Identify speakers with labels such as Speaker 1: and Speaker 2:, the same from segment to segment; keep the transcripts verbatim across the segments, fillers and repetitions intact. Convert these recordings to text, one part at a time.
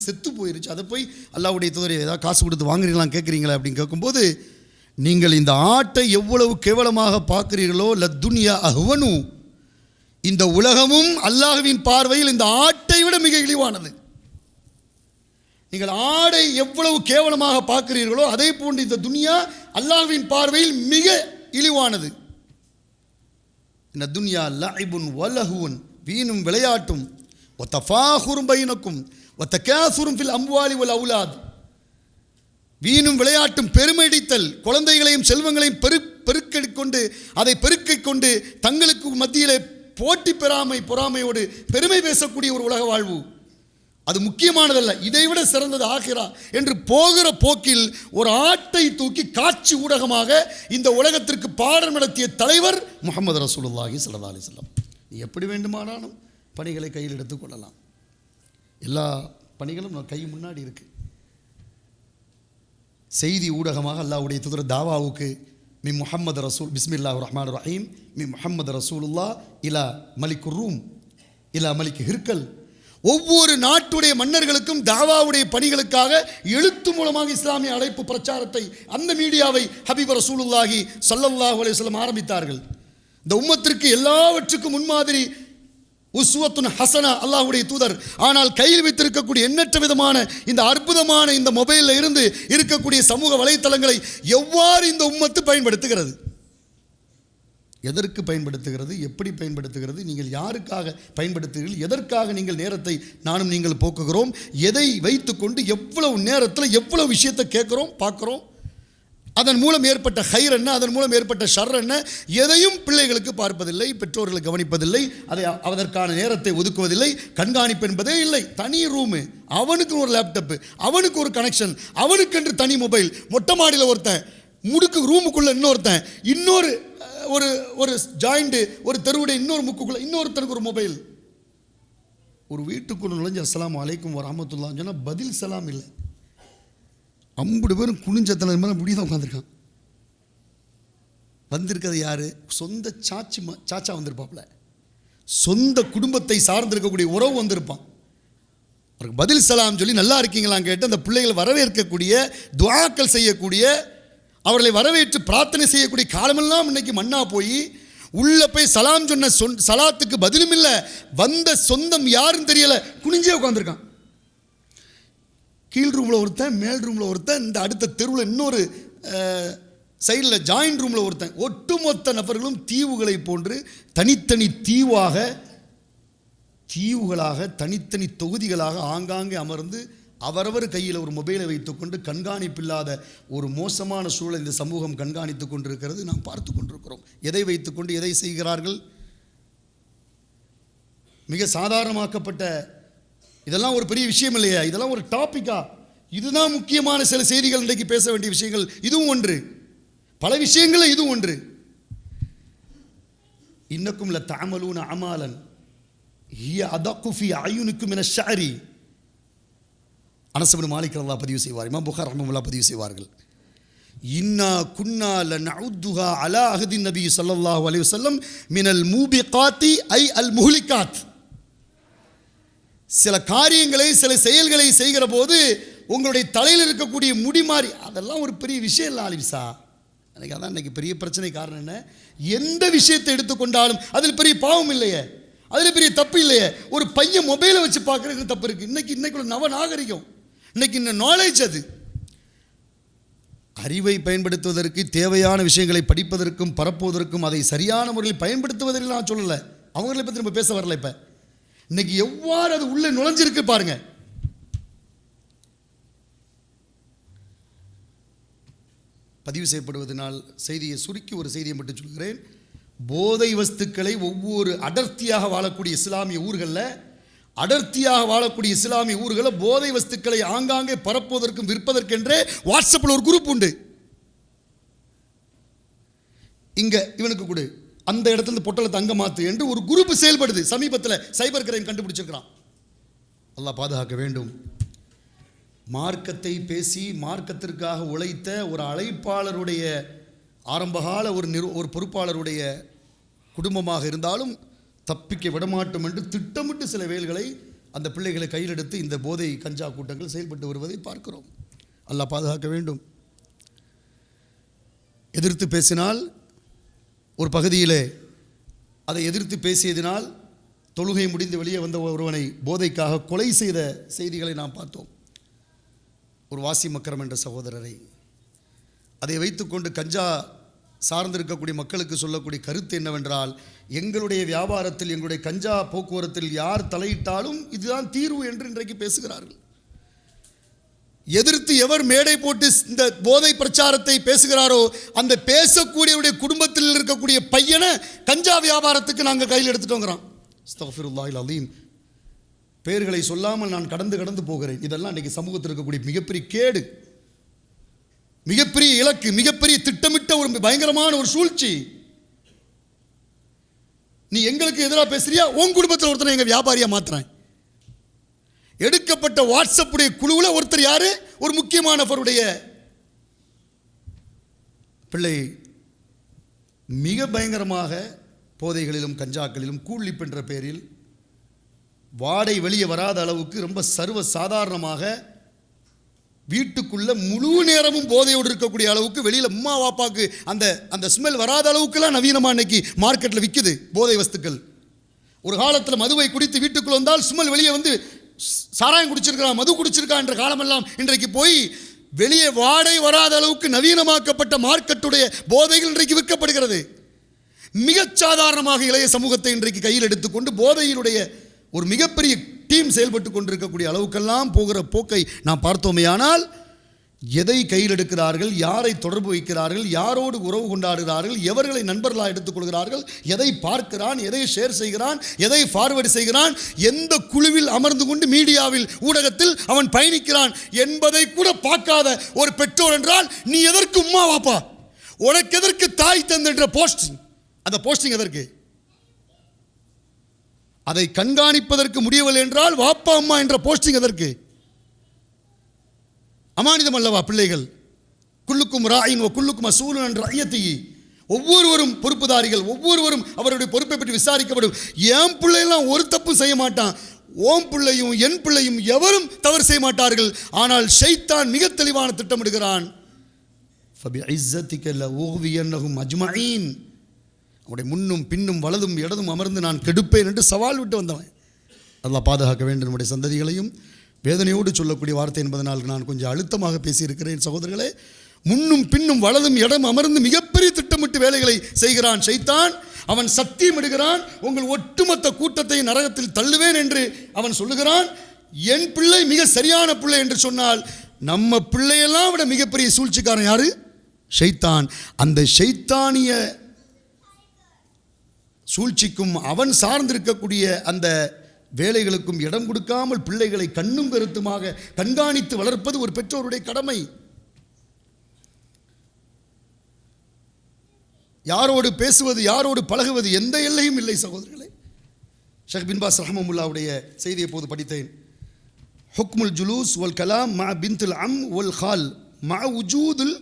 Speaker 1: செத்து போயிருச்சு. அதை போய் அல்லாஹ்வுடைய தூதரை ஏதாவது காசு கொடுத்து வாங்குறீங்களான்னு கேட்குறீங்களா அப்படின்னு கேட்கும்போது, நீங்கள் இந்த ஆட்டை எவ்வளவு கேவலமாக பார்க்குறீர்களோ லத்துன்யா அஹ்வனு, இந்த உலகமும் அல்லாஹ்வின் பார்வையில் இந்த ஆட்டை விட மிக இழிவானது. நீங்கள் ஆடை எவ்வளவு கேவலமாக பார்க்கிறீர்களோ அதே போன்று இந்த துனியா அல்லாஹ்வின் பார்வையில் மிக இழிவானது. இந்த துனியா லஐபுன் வலஹுன், வீணும் விளையாட்டும், வதஃபாஹுரும் பைனக்கும் வதகாசுரும் ஃபில் அம்வாலி வல் அவுலாத், வீணும் விளையாட்டும், பெருமையடித்தல், குழந்தைகளையும் செல்வங்களையும் பெரு பெருக்கிக் கொண்டு அதை பெருக்கிக் கொண்டு தங்களுக்கு மத்தியிலே போட்டி பெறாமை பொறாமையோடு பெருமை பேசக்கூடிய ஒரு உலக வாழ்வு, அது முக்கியமானதல்ல, இதைவிட சிறந்தது ஆகிரா என்று போகிற போக்கில் ஒரு ஆட்டை தூக்கி காட்சி ஊடகமாக இந்த உலகத்திற்கு பாடம் நடத்திய தலைவர் முஹம்மது ரசூலுல்லாஹி ஸல்லல்லாஹு அலைஹி வஸல்லம். நீ எப்படி வேண்டுமானாலும் பணிகளை கையில் எடுத்துக்கொள்ளலாம். எல்லா பணிகளும் நம்ம கை முன்னாடி இருக்கு. செய்தி ஊடகமாக அல்லாஹ்வுடைய தூதர் தாவாவுக்கு மி முஹம்மது ரசூல் பிஸ்மில்லாஹிர் ரஹ்மானிர் ரஹீம் மி முஹம்மது ரசூலுல்லா இலா மலிக் ரூம் இலா மலிக் ஹிர்கல், ஒவ்வொரு நாட்டுடைய மன்னர்களுக்கும் தாவாவுடைய பணிகளுக்காக எழுத்து மூலமாக இஸ்லாமிய அழைப்பு பிரச்சாரத்தை அந்த மீடியாவை ஹபீப் ரசூலுல்லாஹி ஸல்லல்லாஹு அலைஹி வஸல்லம் ஆரம்பித்தார்கள். இந்த உம்மத்திற்கு எல்லாவற்றுக்கும் முன்மாதிரி உஸ்வத்துன் ஹசனா அல்லாஹ்வுடைய தூதர். ஆனால் கையில் வைத்திருக்கக்கூடிய எண்ணற்ற விதமான இந்த அற்புதமான இந்த மொபைலில் இருந்து இருக்கக்கூடிய சமூக வலைத்தளங்களை எவ்வாறு இந்த உம்மத்து பயன்படுத்துகிறது, எதற்கு பயன்படுத்துகிறது, எப்படி பயன்படுத்துகிறது, நீங்கள் யாருக்காக பயன்படுத்துகிறீர்கள், எதற்காக நீங்கள் நேரத்தை நானும் நீங்கள் போக்குகிறோம், எதை வைத்துக்கொண்டு எவ்வளவு நேரத்தில் எவ்வளவு விஷயத்தை கேட்குறோம் பார்க்குறோம், அதன் மூலம் ஏற்பட்ட ஹைர் என்ன, அதன் மூலம் ஏற்பட்ட ஷர் என்ன, எதையும் பிள்ளைகளுக்கு பார்ப்பதில்லை, பெற்றோர்கள் கவனிப்பதில்லை, அதை அதற்கான நேரத்தை ஒதுக்குவதில்லை, கண்காணிப்பு என்பதே இல்லை. தனி ரூமு, அவனுக்கு ஒரு லேப்டாப்பு, அவனுக்கு ஒரு கனெக்ஷன், அவனுக்கென்று தனி மொபைல், மொட்டை மாடியில் ஒருத்தன், முடுக்கு ரூமுக்குள்ளே இன்னொருத்தன், இன்னொரு ஒரு ஒரு ஜாயிண்ட், ஒரு தெருவுடைய இன்னொரு முக்குக்குள்ளே இன்னொருத்தனுக்கு ஒரு மொபைல். ஒரு வீட்டுக்குள்ள நுழைஞ்சு அஸ்ஸலாமு அலைக்கும் வரஹ்மத்துல்லாஹ் சொன்னால் பதில் சலாம் இல்லை. ஐம்பது பேரும் குனிஞ்சத்தனை மேலே முடிதான் உட்காந்துருக்கான். வந்திருக்கிறது யாரு? சொந்த சாச்சி சாச்சா வந்திருப்பாப்ல, சொந்த குடும்பத்தை சார்ந்திருக்கக்கூடிய உறவு வந்திருப்பான். அவருக்கு பதில் சலாம் சொல்லி நல்லா இருக்கீங்களான்னு கேட்டு அந்த பிள்ளைகளை வரவேற்கக்கூடிய, துஆக்கள் செய்யக்கூடிய, அவர்களை வரவேற்று பிரார்த்தனை செய்யக்கூடிய காலமெல்லாம் இன்னைக்கு மண்ணா போய் உள்ள போய் சலாம் சொன்ன சொன் சலாத்துக்கு பதிலும் இல்லை. வந்த சொந்தம் யாருன்னு தெரியல, குனிஞ்சே உட்காந்துருக்கான். கீழ் ரூமில் ஒருத்தன், மேல் ரூமில் ஒருத்தன், இந்த அடுத்த தெருவில் இன்னொரு சைடில் ஜாயிண்ட் ரூமில் ஒருத்தன். ஒட்டுமொத்த நபர்களும் தீவுகளை போன்று தனித்தனி தீவாக தீவுகளாக தனித்தனி தொகுதிகளாக ஆங்காங்கே அமர்ந்து அவரவர் கையில் ஒரு மொபைலை வைத்துக்கொண்டு கண்காணிப்பில்லாத ஒரு மோசமான சூழலை இந்த சமூகம் கண்காணித்து கொண்டிருக்கிறது. நாம் பார்த்து கொண்டிருக்கிறோம். எதை வைத்துக்கொண்டு எதை செய்கிறார்கள்? மிக சாதாரணமாக்கப்பட்ட, இதெல்லாம் ஒரு பெரிய விஷயம் இல்லையா, இதெல்லாம் ஒரு டாபிக்கா? இதுதான் முக்கியமான சில செய்திகள், இன்றைக்கு பேச வேண்டிய விஷயங்கள் இதுவும் ஒன்று, பல விஷயங்கள் இதுவும் ஒன்று. இன்னக்கும் ல தஅமலூன அமாலன் ஹிய அதக்கு ஃபீ அயுனிக்கும் மின ஷஅரி. அனஸ் இப்னு மாலிக் ரலியல்லாஹு பதிவு செய்வார், இமாம் புகாரி ரஹ்மத்துல்லாஹி பதிவு செய்வார்கள். இன்னா குன்னா லனஉதுஹா அலா அஹ்தின் நபி ஸல்லல்லாஹு அலைஹி வஸல்லம் மினல் மூபிகாத்தி ஐ அல் முஹ்லிகாத். சில காரியங்களை சில செயல்களை செய்கிற போது உங்களுடைய தலையில் இருக்கக்கூடிய முடி மாறி, அதெல்லாம் ஒரு பெரிய விஷயம் இல்லை ஆலிம்சா. எனக்கு அதான் இன்றைக்கி பெரிய பிரச்சனை. காரணம் என்ன? எந்த விஷயத்தை எடுத்துக்கொண்டாலும் அதில் பெரிய பாவம் இல்லையே, அதில் பெரிய தப்பு இல்லையே. ஒரு பையன் மொபைலை வச்சு பார்க்குறதுக்கு தப்பு இருக்குது. இன்னைக்கு இன்னைக்குள்ள நவ நாகரிகம், இன்னைக்கு இந்த நாலேஜ், அது அறிவை பயன்படுத்துவதற்கு, தேவையான விஷயங்களை படிப்பதற்கும் பரப்புவதற்கும் அதை சரியான முறையில் பயன்படுத்துவதில் நான் சொல்லலை, அவங்களை பற்றி நம்ம பேச வரல. இப்போ இன்னைக்கு எவ்வாறு அது உள்ளே நுழைஞ்சிருக்கு பாருங்க. பதிவு செய்யப்படுவதனால் செய்தியை சுருக்கி ஒரு செய்தியை மட்டும் சொல்கிறேன். போதை வஸ்துக்களை ஒவ்வொரு அடர்த்தியாக வாழக்கூடிய இஸ்லாமிய ஊர்களில் அடர்த்தியாக வாழக்கூடிய இஸ்லாமிய ஊர்களில் போதை வஸ்துக்களை ஆங்காங்கே பரப்புவதற்கும் விற்பதற்கென்றே வாட்ஸ்அப்பில் ஒரு குரூப் உண்டு. இங்கே இவனுக்கு கொடு, அந்த இடத்துல பொட்டலை தங்க மாத்து என்று ஒரு குரூப் செயல்படுது. சமீபத்தில் சைபர் கிரைம் கண்டுபிடிச்சிருக்கிறான். அல்லாஹ் பாதுகாக்க வேண்டும். மார்க்கத்தை பேசி மார்க்கத்திற்காக உழைத்த ஒரு அழைப்பாளருடைய ஆரம்பகால ஒரு நிறு ஒரு பொறுப்பாளருடைய குடும்பமாக இருந்தாலும் தப்பிக்க விடமாட்டோம் என்று திட்டமிட்டு சில வேல்களை அந்த பிள்ளைகளை கையில் எடுத்து இந்த போதை கஞ்சா கூட்டங்கள் செயல்பட்டு வருவதை பார்க்கிறோம். அல்லாஹ் பாதுகாக்க வேண்டும். எதிர்த்து பேசினால் ஒரு பகுதியிலே அதை எதிர்த்து பேசியதினால் தொழுகை முடிந்து வெளியே வந்த ஒருவனை போதைக்காக கொலை செய்த செய்திகளை நாம் பார்த்தோம். ஒரு வாசி மக்கரம் என்ற சகோதரரை அதை வைத்துக்கொண்டு கஞ்சா சார்ந்திருக்கக்கூடிய மக்களுக்கு சொல்லக்கூடிய கருத்து என்னவென்றால், எங்களுடைய வியாபாரத்தில் எங்களுடைய கஞ்சா போக்குவரத்தில் யார் தலையிட்டாலும் இதுதான் தீர்வு என்று இன்றைக்கு பேசுகிறார்கள். எதிர்த்து எவர் மேடை போட்டு இந்த போதை பிரச்சாரத்தை பேசுகிறாரோ அந்த பேசக்கூடியவருடைய குடும்பத்தில் இருக்கக்கூடிய பையனை கஞ்சா வியாபாரத்துக்கு நாங்கள் கையில் எடுத்துட்டோங்கிறோம். அஸ்தக்ஃபிருல்லாஹில் அலீம். பெயர்களை சொல்லாமல் நான் கடந்து கடந்து போகிறேன். இதெல்லாம் இன்றைக்கு சமூகத்தில் இருக்கக்கூடிய மிகப்பெரிய கேடு, மிகப்பெரிய இலக்கு, மிகப்பெரிய திட்டமிட்ட ஒரு பயங்கரமான ஒரு சூழ்ச்சி. நீ எங்களுக்கு எதிராக பேசுறியா, உன் குடும்பத்தில் ஒருத்தர் எங்க வியாபாரியா மாத்துறேன். எடுக்கப்பட்ட வாட்ஸ்அப்புடைய குழுவில் ஒருத்தர் யாரு, ஒரு முக்கியமானவருடைய பிள்ளை மிக பயங்கரமாக போதைகளிலும் கஞ்சாக்களிலும் கூலிப் என்ற பெயரில் வாடை வெளியே வராத அளவுக்கு ரொம்ப சர்வ சாதாரணமாக வீட்டுக்குள்ள முழு நேரமும் போதையோடு இருக்கக்கூடிய அளவுக்கு வெளியில் அம்மா வாப்பாக்கு அந்த அந்த ஸ்மெல் வராத அளவுக்குலாம் நவீனமாக இன்னைக்கு மார்க்கெட்டில் விற்குது போதை வஸ்துக்கள். ஒரு காலத்தில் மதுவை குடித்து வீட்டுக்குள்ள வந்தால் ஸ்மெல் வெளியே வந்து சாராயம் குடிச்சிருக்கான், மது குடிச்சிருக்கான் என்ற காலமெல்லாம் இன்றைக்கு போய் வெளியே வாடை வராத அளவுக்கு நவீனமாக்கப்பட்ட மார்க்கெட்டுடைய போதைகள் இன்றைக்கு விற்கப்படுகிறது. மிகச் சாதாரணமாக இளைய சமூகத்தை இன்றைக்கு கையில் எடுத்துக்கொண்டு போதையினுடைய ஒரு மிகப்பெரிய டீம் செயல்பட்டு கொண்டிருக்கக்கூடிய அளவுக்கெல்லாம் போகிற போக்கை நாம் பார்த்தோமே. ஆனால் எதை கையில் எடுக்கிறார்கள், யாரை தொடர்பு வைக்கிறார்கள், யாரோடு உறவு கொண்டாடுகிறார்கள், எவர்களை நண்பர்களாக எடுத்துக்கொள்கிறார்கள், எதை பார்க்கிறான், எதை ஷேர் செய்கிறான், எதை ஃபார்வர்டு செய்கிறான், எந்த குழுவில் அமர்ந்து கொண்டு மீடியாவில் ஊடகத்தில் அவன் பயணிக்கிறான் என்பதை கூட பார்க்காத ஒரு பெற்றோர் என்றால் நீ எதற்கு உம்மா வாப்பா, உனக்கு எதற்கு தாய் தந்தென்ற போஸ்டிங்? அந்த போஸ்டிங் எதற்கு? அதை கண்காணிப்பதற்கு முடியவில்லை என்றால் வாப்பா அம்மா என்ற போஸ்டிங் எதற்கு? அமானிதம் அல்லவா பிள்ளைகள்? குல்லுக்கும் ராயின் குல்லுக்கும் மஸ்ஊலுன் அன் ரஅய்யத்திஹி. ஒவ்வொருவரும் பொறுப்புதாரிகள், ஒவ்வொருவரும் அவருடைய பொறுப்பை பற்றி விசாரிக்கப்படும். என் பிள்ளையெல்லாம் ஒரு தப்பு செய்ய மாட்டான், ஓம் பிள்ளையும் என் பிள்ளையும் எவரும் தவறு செய்ய மாட்டார்கள். ஆனால் ஷைத்தான் மிக தெளிவான திட்டமிடுகிறான். ஃபபிஇஸ்ஸத்திக லஉக்வியன்னஹும் அஜ்மஈன். அவருடைய முன்னும் பின்னும் வலதும் இடதும் அமர்ந்து நான் கெடுப்பேன் என்று சவால் விட்டு வந்தவன். அல்லாஹ் பாதுகாக்க வேண்டும் நம்முடைய சந்ததிகளையும். வேதனையோடு சொல்லக்கூடிய வார்த்தை என்பதனால் நான் கொஞ்சம் அழுத்தமாக பேசியிருக்கிறேன் சகோதரர்களே. முன்னும் பின்னும் வலதும் இடம் அமர்ந்து மிகப்பெரிய திட்டமிட்டு வேலைகளை செய்கிறான் ஷைத்தான். அவன் சத்தியம் இடுகிறான், உங்கள் ஒட்டுமொத்த கூட்டத்தை நரகத்தில் தள்ளுவேன் என்று அவன் சொல்லுகிறான். என் பிள்ளை மிக சரியான பிள்ளை என்று சொன்னால் நம்ம பிள்ளையெல்லாம் விட மிகப்பெரிய சூழ்ச்சிக்காரன் யாரு? ஷைத்தான். அந்த ஷைத்தானிய சூழ்ச்சிக்கும் அவன் சார்ந்திருக்கக்கூடிய அந்த வேலைகளுக்கும் இடம் கொடுக்காமல் பிள்ளைகளை கண்ணும் கருத்துமாக கண்காணித்து வளர்ப்பது ஒரு பெற்றோருடைய கடமை. யாரோடு பேசுவது, யாரோடு பழகுவது எந்த எல்லையும் இல்லை சகோதரர்களே. ஷேக் பின் பாஸ் ரஹ்மத்துல்லாஹுடைய செய்தியை போது படித்தேன். ஹுக்முல் ஜுலூஸ் வல் கலாம் மா பின்துல் அம் வல் ஹால் மா உஜூதுல்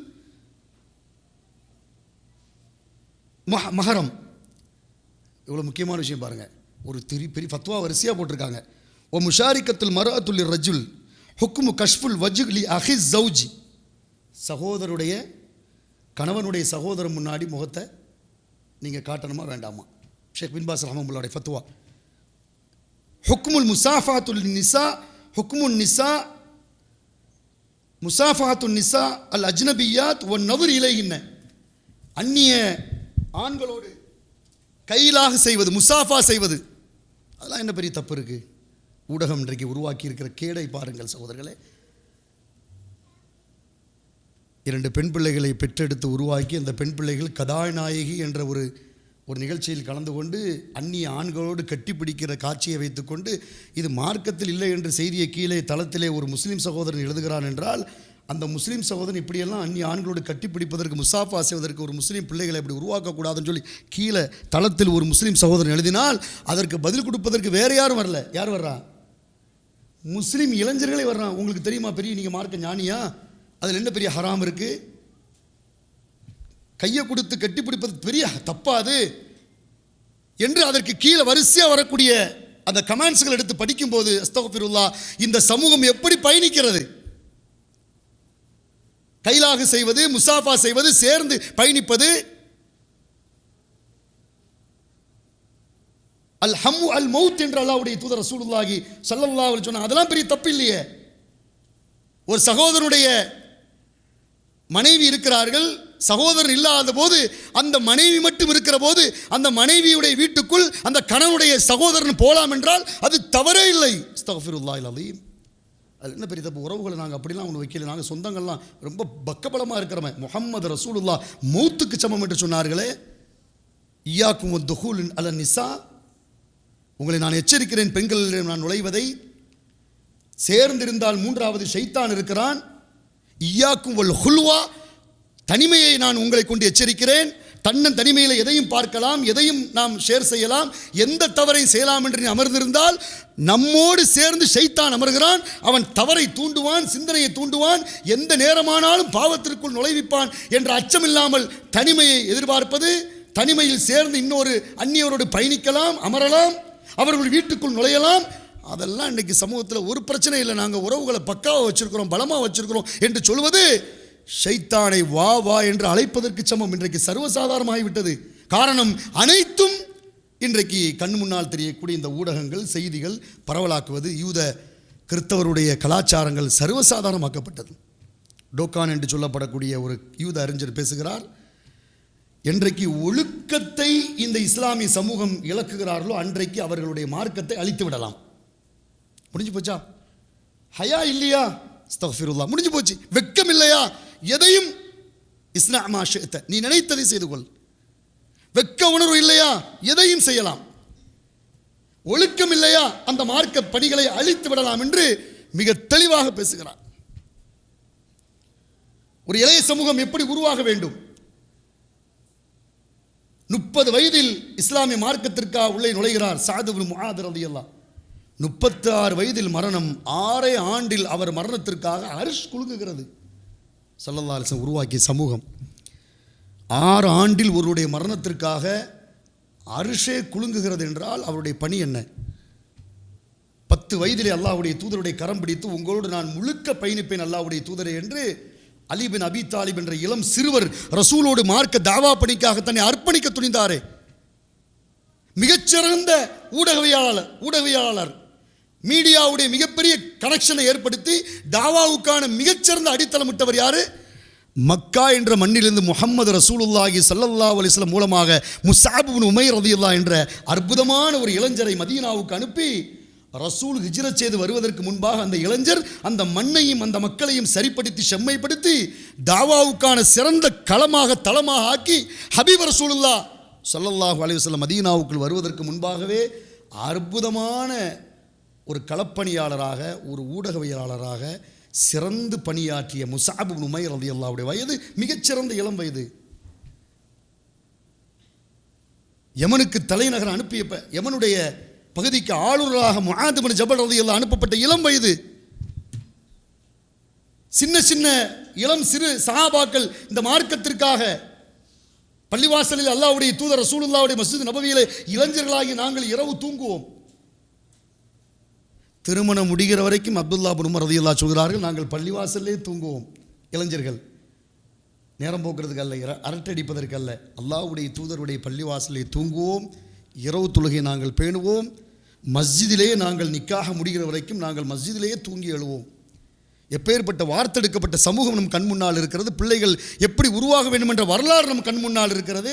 Speaker 1: மஹரம். இவ்வளோ முக்கியமான விஷயம் பாருங்கள். ஒரு திரி பெரிய ஃபத்வா வரிசையாக போட்டிருக்காங்க. ஓ முஷாரிக்கத்துல் மர்அத்துல் ரஜுல் ஹுக்மு கஷ்ஃபுல் வஜ்லி அஹிஸ் ஜௌஜி. சகோதரருடைய கணவனுடைய சகோதரன் முன்னாடி முகத்தை நீங்கள் காட்டணுமா வேண்டாமா? ஷேக் பின் பாஸ் ரஹ்மத்துல்லாஹுடைய ஃபத்வா. ஹுக்முல் முசாஃபாத்துல் நிசா ஹுக்முன் நிசா முசாஃபாத்துல் நிசா அல் அஜ்னபியாத் ஒன் நவர் இலைகின்ன. அந்நிய ஆண்களோடு கையிலாக செய்வது, முசாஃபா செய்வது, அதெல்லாம் என்ன பெரிய தப்பு இருக்குது? ஊடகம் இன்றைக்கு உருவாக்கி இருக்கிற கேடை பாருங்கள் சகோதரர்களே. இரண்டு பெண் பிள்ளைகளை பெற்றெடுத்து உருவாக்கி அந்த பெண் பிள்ளைகள் கதாநாயகி என்ற ஒரு ஒரு நிகழ்ச்சியில் கலந்து கொண்டு அந்நிய ஆண்களோடு கட்டிப்பிடிக்கிற காட்சியை வைத்துக்கொண்டு இது மார்க்கத்தில் இல்லை என்று செய்தியை கீழே தளத்திலே ஒரு முஸ்லீம் சகோதரன் எழுதுகிறான் என்றால் அந்த முஸ்லீம் சகோதரன் இப்படியெல்லாம் அந்நிய ஆண்களோடு கட்டிப்பிடிப்பதற்கு, முசாஃபா செய்வதற்கு ஒரு முஸ்லீம் பிள்ளைகளை இப்படி உருவாக்கக்கூடாதுன்னு சொல்லி கீழே தளத்தில் ஒரு முஸ்லீம் சகோதரன் எழுதினால் அதற்கு பதில் கொடுப்பதற்கு வேறு யாரும் வரல. யார் வர்றா? முஸ்லீம் இளைஞர்களே வர்றான். உங்களுக்கு தெரியுமா பெரிய நீங்கள் மார்க்க ஞானியா, அதில் என்ன பெரிய ஹராம் இருக்குது? கையை கொடுத்து கட்டிப்பிடிப்பது பெரிய தப்பாது என்று அதற்கு கீழே வரிசையாக வரக்கூடிய அந்த கமெண்ட்ஸ்கள் எடுத்து படிக்கும்போது அஸ்தக்ஃபிருல்லாஹ், இந்த சமூகம் எப்படி பயணிக்கிறது? கைலாக செய்வது, முசாஃபா செய்வது, சேர்ந்து பயணிப்பது, அல் ஹம்மு அல் மௌத் என்று அல்லாஹ்வுடைய தூதர் ரசூலுல்லாஹி ஸல்லல்லாஹு அலைஹி சொன்னாங்க. அதெல்லாம் பெரிய தப்பு இல்லையே. ஒரு சகோதரனுடைய மனைவி இருக்கிறார்கள், சகோதரன் இல்லாத போது அந்த மனைவி மட்டும் இருக்கிற போது அந்த மனைவியுடைய வீட்டுக்குள் அந்த கணவனுடைய சகோதரன் போலாம் என்றால் அது தவறே இல்லை. அஸ்தக்ஃபிருல்லாஹில் அலீம். அது என்ன பெரிய தப்பு? உறவுகளை நாங்கள் அப்படிலாம் ஒன்று வைக்கல. நாங்கள் சொந்தங்கள்லாம் ரொம்ப பக்கபலமாக இருக்கிறோமே. முஹம்மது ரசூலுல்லாஹ் மௌத்துக்கு சமம் என்று சொன்னார்களே. இய்யாக்கும் வத்துஹூல் அல நிசா, உங்களை நான் எச்சரிக்கிறேன் பெண்களிடம் நான் நுழைவதை. சேர்ந்திருந்தால் மூன்றாவது ஷைத்தான் இருக்கிறான். இய்யாக்கும் வல் ஹுல்வா, தனிமையை நான் உங்களை கொண்டு எச்சரிக்கிறேன். தன்னன் தனிமையில் எதையும் பார்க்கலாம், எதையும் நாம் ஷேர் செய்யலாம், எந்த தவறையும் செய்யலாம் என்று நீ அமர்ந்திருந்தால் நம்மோடு சேர்ந்து ஷைத்தான் அமர்கிறான். அவன் தவறை தூண்டுவான், சிந்தனையை தூண்டுவான், எந்த நேரமானாலும் பாவத்திற்குள் நுழைவிப்பான் என்ற அச்சமில்லாமல் தனிமையை எதிர்பார்ப்பது, தனிமையில் சேர்ந்து இன்னொரு அந்நியரோடு பயணிக்கலாம், அமரலாம், அவர்கள் வீட்டுக்குள் நுழையலாம், அதெல்லாம் இன்றைக்கி சமூகத்தில் ஒரு பிரச்சனை இல்லை. நாங்கள் உறவுகளை பக்காவாக வச்சுருக்கிறோம், பலமாக வச்சுருக்கிறோம் என்று சொல்வது ஷைத்தானை வா வா என்று அழைப்பதற்கு சமம். இன்றைக்கு சர்வசாதாரணமாகிவிட்டது. காரணம், அனைத்தும் இன்றைக்கு கண் முன்னால் தெரியக்கூடிய இந்த ஊடகங்கள், செய்திகள் பரவலாக்குவது, யூத கிறிஸ்தவருடைய கலாச்சாரங்கள் சர்வசாதாரணமாக்கப்பட்டது. டோக்கான் என்று சொல்லப்படக்கூடிய ஒரு யூத அறிஞர் பேசுகிறார், என்றைக்கு ஒழுக்கத்தை இந்த இஸ்லாமிய சமூகம் இழக்குகிறார்களோ அன்றைக்கு அவர்களுடைய மார்க்கத்தை அழித்து விடலாம். முடிஞ்சு போச்சா? ஹயா இல்லையா? அஸ்தக்ஃபிருல்லாஹ். முடிஞ்சு போச்சு. வெட்கம் இல்லையா? எதையும் இஸ்னா மா ஷிஅத, நீ நினைத்ததை செய்து கொள். வெட்க உணர்வு இல்லையா? எதையும் செய்யலாம். ஒழுக்கம் இல்லையா? அந்த மார்க்க பணிகளை அழித்து விடலாம் என்று மிக தெளிவாக பேசுகிறார். ஒரு இளைய சமூகம் எப்படி உருவாக வேண்டும்? முப்பது வயதில் இஸ்லாமிய மார்க்கத்திற்காக உள்ளே நுழைகிறார் சஅத் இப்னு முஆத் ரலியல்லாஹு. முப்பத்தி ஆறு வயதில் மரணம். ஆறே ஆண்டில் அவர் மரணத்திற்காக அர்ஷ் குலுங்குகிறது. ஸல்லல்லாஹு அலைஹி வஸல்லம் உருவாக்கிய சமூகம். ஆறு ஆண்டில் ஒருவருடைய மரணத்திற்காக அர்ஷே குலுங்குகிறது என்றால் அவருடைய பணி என்ன? பத்து வயதிலே அல்லாஹ்வுடைய தூதருடைய கரம் பிடித்து உங்களோடு நான் முழுக்க பயணிப்பேன் அல்லாஹ்வுடைய தூதரே என்று அலி பின் அபி தாலிப் என்ற இளம் சிறுவர் ரசூலோடு மார்க்க தாவா பணிக்காக தன்னை அர்ப்பணிக்க துணிந்தாரே. மிகச்சிறந்த ஊடகவியலாளர் ஊடகவியலாளர் மீடியாவுடைய மிகப்பெரிய கனெக்ஷனை ஏற்படுத்தி தாவாவுக்கான மிகச்சிறந்த அடித்தளமிட்டவர் யாரு? மக்கா என்ற மண்ணிலிருந்து முஹம்மது ரசூலுல்லாஹி ஸல்லல்லாஹு அலைஹி வஸல்லம் மூலமாக முஸ்அப் இப்னு உமைர் ரலியல்லாஹு என்ற அற்புதமான ஒரு இளைஞரை மதீனாவுக்கு அனுப்பி ரசூல் ஹிஜ்ரத் செய்து வருவதற்கு முன்பாக அந்த இளைஞர் அந்த மண்ணையும் அந்த மக்களையும் சரிப்படுத்தி செம்மைப்படுத்தி தாவாவுக்கான சிறந்த களமாக தளமாக ஆக்கி ஹபீப் ரசூலுல்லாஹ் ஸல்லல்லாஹு அலைஹி வஸல்லம் மதீனாவுக்குள் வருவதற்கு முன்பாகவே அற்புதமான ஒரு களப்பணியாளராக, ஒரு ஊடகவியலாளராக சிறந்து பணியாற்றிய முஸ்அப் இப்னு உமைர் ரலியல்லாஹுடைய வயது மிகச்சிறந்த இளம் வயது. யமனுக்கு தலைநகர் அனுப்பிய யமனுடைய பகுதிக்கு ஆளுநராக முஆத் இப்னு ஜபல் ரலியல்லாஹு அனுப்பப்பட்ட இளம் வயது. சின்ன சின்ன இளம் சிறு சஹாபாக்கள் இந்த மார்க்கத்திற்காக பள்ளிவாசலில் அல்லாஹ்வுடைய தூதர் ரசூலுல்லாஹுடைய மஸ்ஜித் நபவியிலே இளைஞர்களாகி நாங்கள் இரவு தூங்குவோம். திருமணம் முடிகிற வரைக்கும் அப்துல்லா இப்னு உமர் ரலியல்லாஹு சொல்கிறார்கள், நாங்கள் பள்ளிவாசல்லே தூங்குவோம். இளைஞர்கள் நேரம் போக்குறதுக்கு அல்ல, அரட்டடிப்பதற்கு அல்ல, அல்லாஹ்வுடைய தூதருடைய பள்ளிவாசலே தூங்குவோம், இரவு தொழுகை நாங்கள் பேணுவோம், மஸ்ஜிதிலே நாங்கள் நிக்காக முடிகிற வரைக்கும் நாங்கள் மஸ்ஜிதிலேயே தூங்கி எழுவோம். எப்பேற்பட்ட வார்த்தெடுக்கப்பட்ட சமூகம் நம் கண் முன்னால் இருக்கிறது. பிள்ளைகள் எப்படி உருவாக வேண்டும் என்ற வரலாறு நம் கண் முன்னால் இருக்கிறது.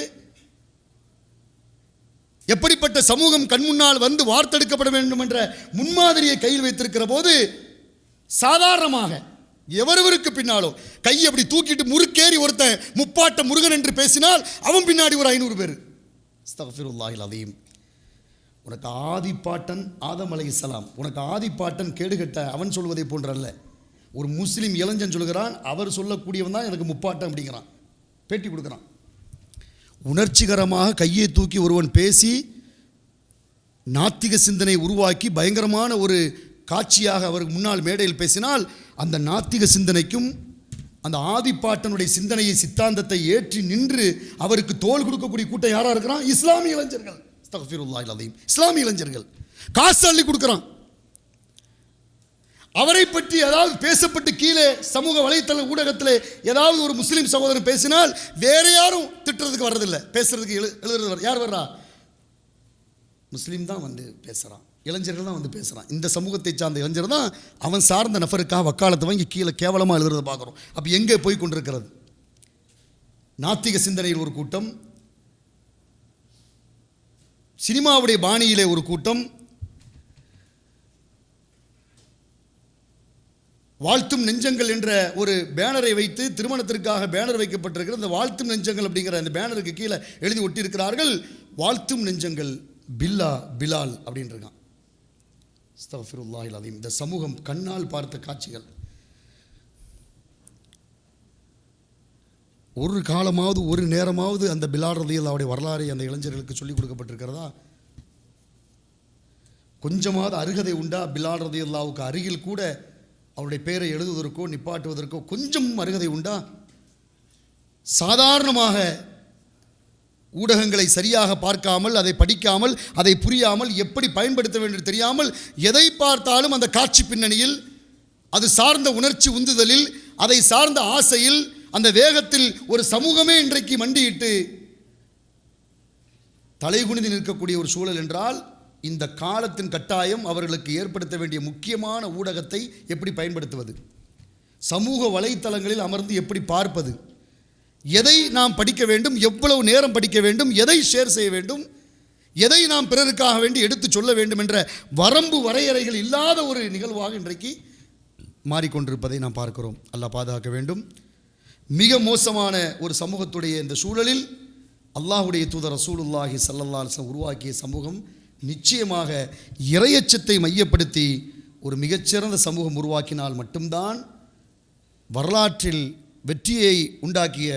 Speaker 1: எப்படிப்பட்ட சமூகம் கண் முன்னால் வந்து வார்த்தெடுக்கப்பட வேண்டும் என்ற முன்மாதிரியை கையில் வைத்திருக்கிற போது சாதாரணமாக எவரவருக்கு பின்னாலோ கையை அப்படி தூக்கிட்டு முறுக்கேறி ஒருத்தன் முப்பாட்ட முருகன் என்று பேசினால் அவன் பின்னாடி ஒரு ஐநூறு பேர். அஸ்தக்ஃபிருல்லாஹில் அலீம். உனக்கு ஆதிப்பாட்டன் ஆதம் அலைஹிஸ்ஸலாம், உனக்கு ஆதிப்பாட்டன் கேடுகட்ட அவன் சொல்வதை போன்றல்ல. ஒரு முஸ்லீம் இளைஞன் சொல்கிறான், அவர் சொல்லக்கூடியவன் தான் எனக்கு முப்பாட்டம் அப்படிங்கிறான், பேட்டி கொடுக்குறான். உணர்ச்சிகரமாக கையை தூக்கி ஒருவன் பேசி நாத்திக சிந்தனை உருவாக்கி பயங்கரமான ஒரு காட்சியாக அவருக்கு முன்னால் மேடையில் பேசினால் அந்த நாத்திக சிந்தனைக்கும் அந்த ஆதிப்பாட்டனுடைய சிந்தனையை சித்தாந்தத்தை ஏற்றி நின்று அவருக்கு தோள் கொடுக்கக்கூடிய கூட்டம் யாராக இருக்கிறான்? இஸ்லாமிய இளைஞர்கள். அஸ்தக்ஃபிருல்லாஹில் அலீம். இஸ்லாமிய இளைஞர்கள் காசு அள்ளி கொடுக்குறான். அவரை பற்றி ஏதாவது பேசப்பட்டு கீழே சமூக வலைத்தள ஊடகத்தில் ஏதாவது ஒரு முஸ்லீம் சகோதரன் பேசினால் வேற யாரும் திட்டுறதுக்கு வர்றதில்லை, பேசுறதுக்கு எழு எழுதுறது யார் வர்றா? முஸ்லீம் தான் வந்து பேசுகிறான், இளைஞர்கள் தான் வந்து பேசுகிறான். இந்த சமூகத்தை சார்ந்த இளைஞர் தான் அவன் சார்ந்த நபருக்காக வக்காலத்தை வாங்கி கீழே கேவலமாக எழுதுறதை பார்க்குறோம். அப்போ எங்கே போய் கொண்டிருக்கிறது? நாத்திக சிந்தனையில் ஒரு கூட்டம், சினிமாவுடைய பாணியிலே ஒரு கூட்டம், வாழ்த்தும் நெஞ்சங்கள் என்ற ஒரு பேனரை வைத்து திருமணத்திற்காக பேனர் வைக்கப்பட்டிருக்கிற இந்த வாழ்த்தும் நெஞ்சங்கள் அப்படிங்கிற அந்த பேனருக்கு கீழே எழுதி ஒட்டியிருக்கிறார்கள், வாழ்த்தும் நெஞ்சங்கள் பில்லா பிலால் அப்படின்னு இருக்கான். அஸ்தக்ஃபிருல்லாஹில் அலீம். இந்த சமூகம் கண்ணால் பார்த்த காட்சிகள். ஒரு காலமாவது ஒரு நேரமாவது அந்த பிலால் ரலியல்லாஹுடைய வரலாறை அந்த இளைஞர்களுக்கு சொல்லிக் கொடுக்கப்பட்டிருக்கிறதா? கொஞ்சமாவது அருகதை உண்டா? பிலால் ரலியல்லாஹுக்கு அருகில் கூட அவருடைய பெயரை எழுதுவதற்கோ நிப்பாட்டுவதற்கோ கொஞ்சம் அருகதை உண்டா? சாதாரணமாக ஊடகங்களை சரியாக பார்க்காமல், அதை படிக்காமல், அதை புரியாமல், எப்படி பயன்படுத்த வேண்டும் தெரியாமல், எதை பார்த்தாலும் அந்த காட்சி பின்னணியில், அது சார்ந்த உணர்ச்சி உந்துதலில், அதை சார்ந்த ஆசையில், அந்த வேகத்தில் ஒரு சமூகமே இன்றைக்கு மண்டியிட்டு தலைகுனிந்து நிற்கக்கூடிய ஒரு சூழல் என்றால், இந்த காலத்தின் கட்டாயம் அவர்களுக்கு ஏற்படுத்த வேண்டிய முக்கியமான ஊடகத்தை எப்படி பயன்படுத்துவது, சமூக வலைத்தளங்களில் அமர்ந்து எப்படி பார்ப்பது, எதை நாம் படிக்க வேண்டும், எவ்வளவு நேரம் படிக்க வேண்டும், எதை ஷேர் செய்ய வேண்டும், எதை நாம் பிறருக்காக வேண்டி எடுத்து சொல்ல வேண்டும் என்ற வரம்பு வரையறைகள் இல்லாத ஒரு நிகழ்வாக இன்றைக்கு மாறிக்கொண்டிருப்பதை நாம் பார்க்கிறோம். அல்லாஹ் பாதுகாக்க வேண்டும். மிக மோசமான ஒரு சமூகத்துடைய இந்த சூழலில் அல்லாஹுடைய தூதர் ரசூலுல்லாஹி ஸல்லல்லாஹு அலைஹி வஸல்லம் உருவாக்கிய சமூகம் நிச்சயமாக இறையச்சத்தை மையப்படுத்தி ஒரு மிகச்சிறந்த சமூகம் உருவாக்கினால் மட்டும்தான் வரலாற்றில் வெற்றியை உண்டாக்கிய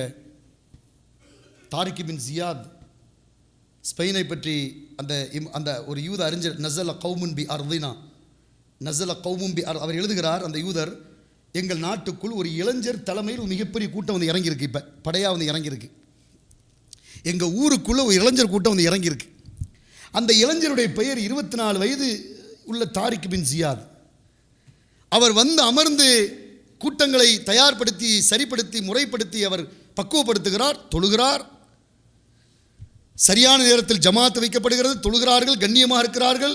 Speaker 1: தாரிக் பின் ஜியாத் ஸ்பெயினை பற்றி அந்த அந்த ஒரு யூத அறிஞர் நஸல கௌமுன் பி அர்தினா நஸல கௌமுன் பி அர் அவர் எழுதுகிறார், அந்த யூதர், எங்கள் நாட்டுக்குள் ஒரு இளைஞர் தலைமையில் ஒரு மிகப்பெரிய கூட்டம் வந்து இறங்கியிருக்கு, இப்போ படையாக வந்து இறங்கியிருக்கு, எங்கள் ஊருக்குள்ளே ஒரு இளைஞர் கூட்டம் வந்து இறங்கியிருக்கு. அந்த இளைஞருடைய பெயர் இருபத்தி நாலு வயது உள்ள தாரிக் பின் ஜியாத். அவர் வந்து அமர்ந்து கூட்டங்களை தயார்படுத்தி சரிப்படுத்தி முறைப்படுத்தி அவர் பக்குவப்படுத்துகிறார், தொழுகிறார், சரியான நேரத்தில் ஜமாத் வைக்கப்படுகிறது, தொழுகிறார்கள், கண்ணியமாக இருக்கிறார்கள்.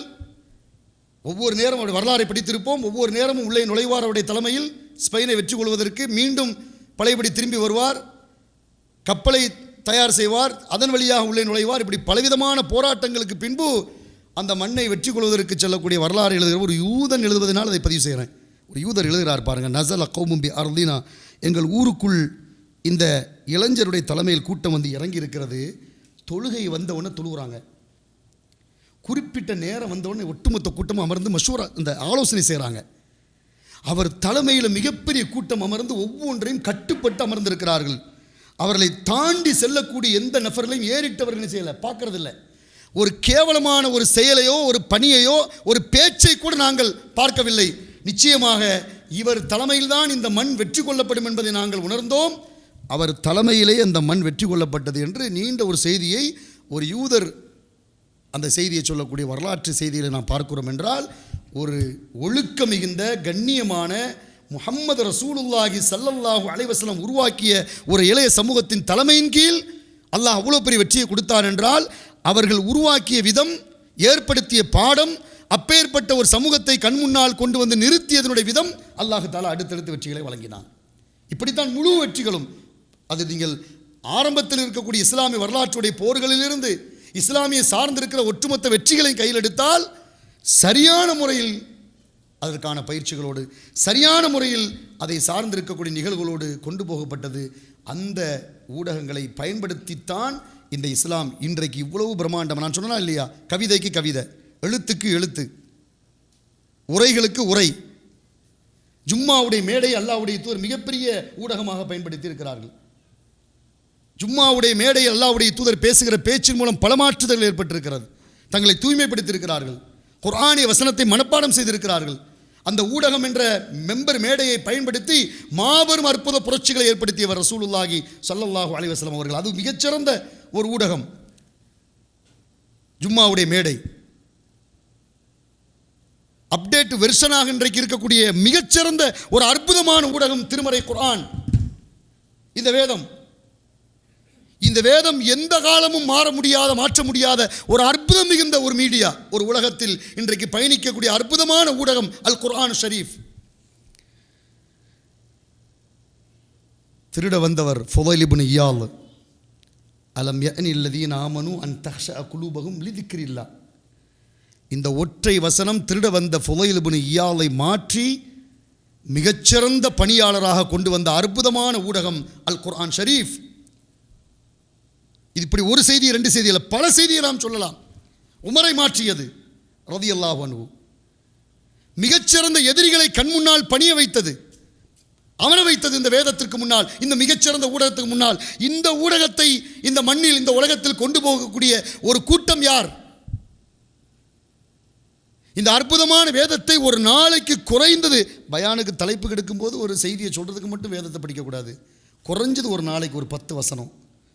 Speaker 1: ஒவ்வொரு நேரம் அவருடைய வரலாறை படித்திருப்போம். ஒவ்வொரு நேரமும் உள்ளே நுழைவார் அவருடைய தலைமையில் ஸ்பெயினை வெற்றி கொள்வதற்கு. மீண்டும் பழையபடி திரும்பி வருவார், கப்பலை தயார் செய்வார், அதன் வழியாக உள்ளே நுழைவார். இப்படி பலவிதமான போராட்டங்களுக்கு பின்பு அந்த மண்ணை வெற்றி கொள்வதற்கு செல்லக்கூடிய வரலாறு எழுதுகிற ஒரு யூதன் எழுதுவதனால் அதை பதிவு செய்கிறேன். ஒரு யூதர் எழுதுகிறார் பாருங்கள், நஸல கௌமுன் பி அர்தினா, எங்கள் ஊருக்குள் இந்த இளைஞருடைய தலைமையில் கூட்டம் வந்து இறங்கி இருக்கிறது. தொழுகை வந்தவுடனே தொழுகிறாங்க, குறிப்பிட்ட நேரம் வந்தவுடனே ஒட்டுமொத்த கூட்டம் அமர்ந்து மஷூரா இந்த ஆலோசனை செய்கிறாங்க. அவர் தலைமையில் மிகப்பெரிய கூட்டம் அமர்ந்து ஒவ்வொன்றையும் கட்டுப்பட்டு அமர்ந்திருக்கிறார்கள். அவர்களை தாண்டி செல்லக்கூடிய எந்த நபர்களையும் ஏறிட்டவர்கள் செய்யலை, பார்க்கறதில்லை. ஒரு கேவலமான ஒரு செயலையோ ஒரு பணியையோ ஒரு பேச்சை கூட நாங்கள் பார்க்கவில்லை. நிச்சயமாக இவர் தலைமையில்தான் இந்த மண் வெற்றி கொள்ளப்படும் என்பதை நாங்கள் உணர்ந்தோம். அவர் தலைமையிலே அந்த மண் வெற்றி கொள்ளப்பட்டது என்று நீண்ட ஒரு செய்தியை ஒரு யூதர் அந்த செய்தியை சொல்லக்கூடிய வரலாற்று செய்திகளை நாம் பார்க்கிறோம். என்றால் ஒரு ஒழுக்க மிகுந்த கண்ணியமான முஹம்மது ரசூலுல்லாஹி ஸல்லல்லாஹு அலைஹி வஸல்லம் உருவாக்கிய ஒரு இளைய சமூகத்தின் தலைமையின் கீழ் அல்லாஹ் அவ்வளோ பெரிய வெற்றியை கொடுத்தார் என்றால் அவர்கள் உருவாக்கிய விதம், ஏற்படுத்திய பாடம், அப்பேற்பட்ட ஒரு சமூகத்தை கண் முன்னால் கொண்டு வந்து நிறுத்தியதனுடைய விதம், அல்லாஹ் தஆலா அடுத்தடுத்து வெற்றிகளை வழங்கினான். இப்படித்தான் முழு வெற்றிகளும். அது நீங்கள் ஆரம்பத்தில் இருக்கக்கூடிய இஸ்லாமிய வரலாற்றுடைய போர்களிலிருந்து இஸ்லாமிய சார்ந்திருக்கிற ஒட்டுமொத்த வெற்றிகளை கையில் எடுத்தால் சரியான முறையில் அதற்கான பயிற்சிகளோடு சரியான முறையில் அதை சார்ந்திருக்கக்கூடிய நிகழ்வுகளோடு கொண்டு போகப்பட்டது. அந்த ஊடகங்களை பயன்படுத்தித்தான் இந்த இஸ்லாம் இன்றைக்கு இவ்வளவு பிரம்மாண்டம். நான் சொன்னா இல்லையா, கவிதைக்கு கவிதை, எழுத்துக்கு எழுத்து, உரைகளுக்கு உரை. ஜும்மாவுடைய மேடை அல்லாஹ்வுடைய தூதர் மிகப்பெரிய ஊடகமாக பயன்படுத்தி இருக்கிறார்கள். ஜும்மாவுடைய மேடை அல்லாஹ்வுடைய தூதர் பேசுகிற பேச்சின் மூலம் பல மாற்றுதல்கள் ஏற்பட்டிருக்கிறது. தங்களை தூய்மைப்படுத்தியிருக்கிறார்கள், குர்ஆனிய வசனத்தை மனப்பாடம் செய்திருக்கிறார்கள். அந்த ஊடகம் என்ற மெம்பர் மேடையை பயன்படுத்தி மாபெரும் அற்புத புரட்சிகளை ஏற்படுத்தியவர் ரசூலுல்லாஹி ஸல்லல்லாஹு அலைஹி வஸல்லம் அவர்கள். அது மிகச்சிறந்த ஒரு ஊடகம் ஜும்மாவுடைய மேடை. அப்டேட் வெர்ஷனாக இன்றைக்கு இருக்கக்கூடிய மிகச்சிறந்த ஒரு அற்புதமான ஊடகம் திருமறை குர்ஆன். இந்த வேதம் இந்த வேதம் எந்த காலமும் மாற முடியாத, மாற்ற முடியாத ஒரு அற்புதம் மிகுந்த ஒரு மீடியா, ஒரு உலகத்தில் இன்றைக்கு பயணிக்கக்கூடிய அற்புதமான ஊடகம் அல் குர்ஆன் ஷரீஃப். திருட வந்தவர் ஃபுதைல் இப்னு இயால். அலம் யஅனி அல்லதீன ஆமனு அன் தஹ்ஷஅ குலூபஹும் லிதிக்ரில்லாஹ். இந்த ஒற்றை வசனம் திருட வந்த ஃபுதைல் இப்னு இயாலை மாற்றி மிகச்சிறந்த பணியாளராக கொண்டு வந்த அற்புதமான ஊடகம் அல் குர்ஆன் ஷரீஃப். இது இப்படி ஒரு செய்தி ரெண்டு செய்தி இல்லை, பல செய்தியை நாம் சொல்லலாம். உமரை மாற்றியது ரலியல்லாஹு அன்ஹு. மிகச்சிறந்த எதிரிகளை கண் முன்னால் பணிய வைத்தது, அமர வைத்தது இந்த வேதத்திற்கு முன்னால், இந்த மிகச்சிறந்த ஊடகத்துக்கு முன்னால். இந்த ஊடகத்தை இந்த மண்ணில், இந்த உலகத்தில் கொண்டு போகக்கூடிய ஒரு கூட்டம் யார்? இந்த அற்புதமான வேதத்தை ஒரு நாளைக்கு குறைந்தது, பயானுக்கு தலைப்பு கெடுக்கும் போது ஒரு செய்தியை சொல்றதுக்கு மட்டும் வேதத்தை படிக்கக்கூடாது. குறைஞ்சது ஒரு நாளைக்கு ஒரு பத்து வசனம்,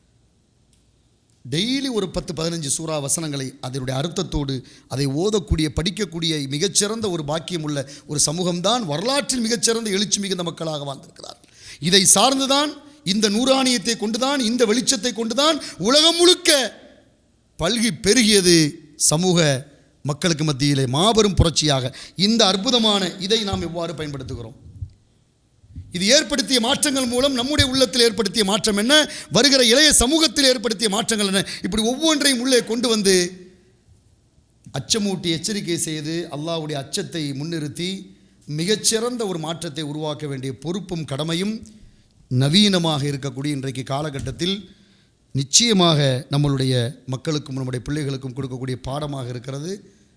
Speaker 1: டெய்லி ஒரு பத்து பதினஞ்சு சூறா வசனங்களை அதனுடைய அர்த்தத்தோடு அதை ஓதக்கூடிய, படிக்கக்கூடிய மிகச்சிறந்த ஒரு பாக்கியம் உள்ள ஒரு சமூகம்தான் வரலாற்றில் மிகச்சிறந்த எழுச்சி மிகுந்த மக்களாக வாழ்ந்திருக்கிறார். இதை சார்ந்துதான், இந்த நூறாணியத்தை கொண்டுதான், இந்த வெளிச்சத்தை கொண்டுதான் உலகம் முழுக்க பல்கி பெருகியது சமூக மக்களுக்கு மத்தியிலே மாபெரும் புரட்சியாக. இந்த அற்புதமான இதை நாம் எவ்வாறு பயன்படுத்துகிறோம்? இது ஏற்படுத்திய மாற்றங்கள் மூலம் நம்முடைய உள்ளத்தில் ஏற்படுத்திய மாற்றம் என்ன, வருகிற இளைய சமூகத்தில் ஏற்படுத்திய மாற்றங்கள் என்ன, இப்படி ஒவ்வொன்றையும் உள்ளே கொண்டு வந்து அச்சமூட்டி எச்சரிக்கை செய்து அல்லாஹ்வுடைய அச்சத்தை முன்னிறுத்தி மிகச்சிறந்த ஒரு மாற்றத்தை உருவாக்க வேண்டிய பொறுப்பும் கடமையும் நவீனமாக இருக்கக்கூடிய இன்றைக்கு காலகட்டத்தில் நிச்சயமாக நம்மளுடைய மக்களுக்கும் நம்முடைய பிள்ளைகளுக்கும் கொடுக்கக்கூடிய பாடமாக இருக்கிறது.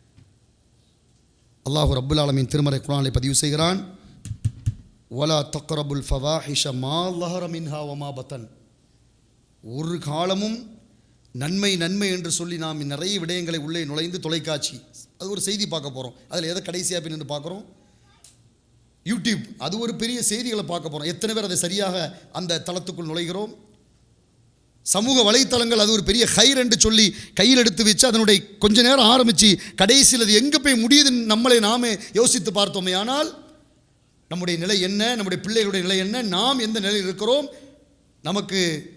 Speaker 1: அல்லாஹ் ரப்புல் ஆலமீன் திருமறை குர்ஆனிலே பதிவு செய்கிறான், வலா தக்ரபுல் ஃபவாஹிஷ மா ظஹர மின்ஹா வமா பத்தன். ஒரு காலமும் நன்மை நன்மை என்று சொல்லி நாம் நிறைய விடயங்களை உள்ளே நுழைந்து, தொலைக்காட்சி அது ஒரு செய்தி பார்க்க போகிறோம், அதில் எதை கடைசியாக பின்னு பார்க்குறோம், யூடியூப் அது ஒரு பெரிய செய்திகளை பார்க்க போகிறோம். எத்தனை பேர் அதை சரியாக அந்த தளத்துக்குள் நுழைகிறோம்? சமூக வலைத்தளங்கள் அது ஒரு பெரிய ஹைர் என்று சொல்லி கையில் எடுத்து வச்சு அதனுடைய கொஞ்ச நேரம் ஆரம்பித்து கடைசியில் அது எங்கே போய் முடியுதுன்னு நம்மளை நாமே யோசித்து பார்த்தோமே. ஆனால் நம்முடைய நிலை என்ன, நம்முடைய பிள்ளைகளுடைய நிலை என்ன, நாம் எந்த நிலையில் இருக்கிறோம்? நமக்கு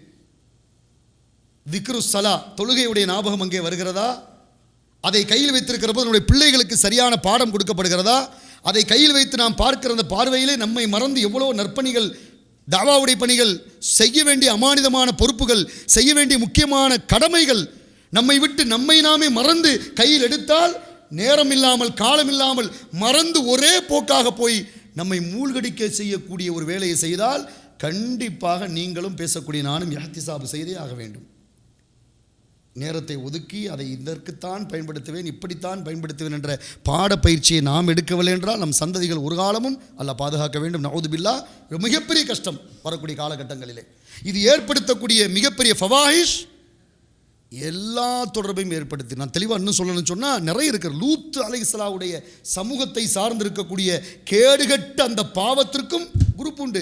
Speaker 1: திக்ரு ஸலா, தொழுகையுடைய ஞாபகம் அங்கே வருகிறதா? அதை கையில் வைத்திருக்கிற போது நம்முடைய பிள்ளைகளுக்கு சரியான பாடம் கொடுக்கப்படுகிறதா? அதை கையில் வைத்து நாம் பார்க்கிற அந்த பார்வையிலே நம்மை மறந்து எவ்வளோ நற்பணிகள், தாவாவுடைய பணிகள், செய்ய வேண்டிய அமானிதமான பொறுப்புகள், செய்ய வேண்டிய முக்கியமான கடமைகள் நம்மை விட்டு நம்மை நாமே மறந்து கையில் எடுத்தால், நேரம் இல்லாமல் காலம் இல்லாமல் மறந்து ஒரே போக்காக போய் நம்மை மூழ்கடிக்க செய்யக்கூடிய ஒரு வேலையை செய்தால் கண்டிப்பாக நீங்களும் பேசக்கூடிய நானும் இஹ்திசாப் செய்தே ஆக வேண்டும். நேரத்தை ஒதுக்கி அதை இதற்குத்தான் பயன்படுத்துவேன், இப்படித்தான் பயன்படுத்துவேன் என்ற பாடப்பயிற்சியை நாம் எடுக்கவில்லை என்றால் நம் சந்ததிகள் ஒரு காலமும் அல்லாஹ் பாதுகாக்க வேண்டும். நஊது பில்லாஹ். மிகப்பெரிய கஷ்டம் வரக்கூடிய காலகட்டங்களிலே இது ஏற்படுத்தக்கூடிய மிகப்பெரிய ஃபவாஹிஷ் எல்லா தொடர்பையும் ஏற்படுத்தி, நான் தெளிவாக இன்னும் சொல்லணும்னு சொன்னால் நிறைய இருக்கிற லூத் அலைஹிஸ்ஸலாமுடைய சமூகத்தை சார்ந்திருக்கக்கூடிய கேடுகட்ட அந்த பாவத்திற்கும் குரூப் உண்டு.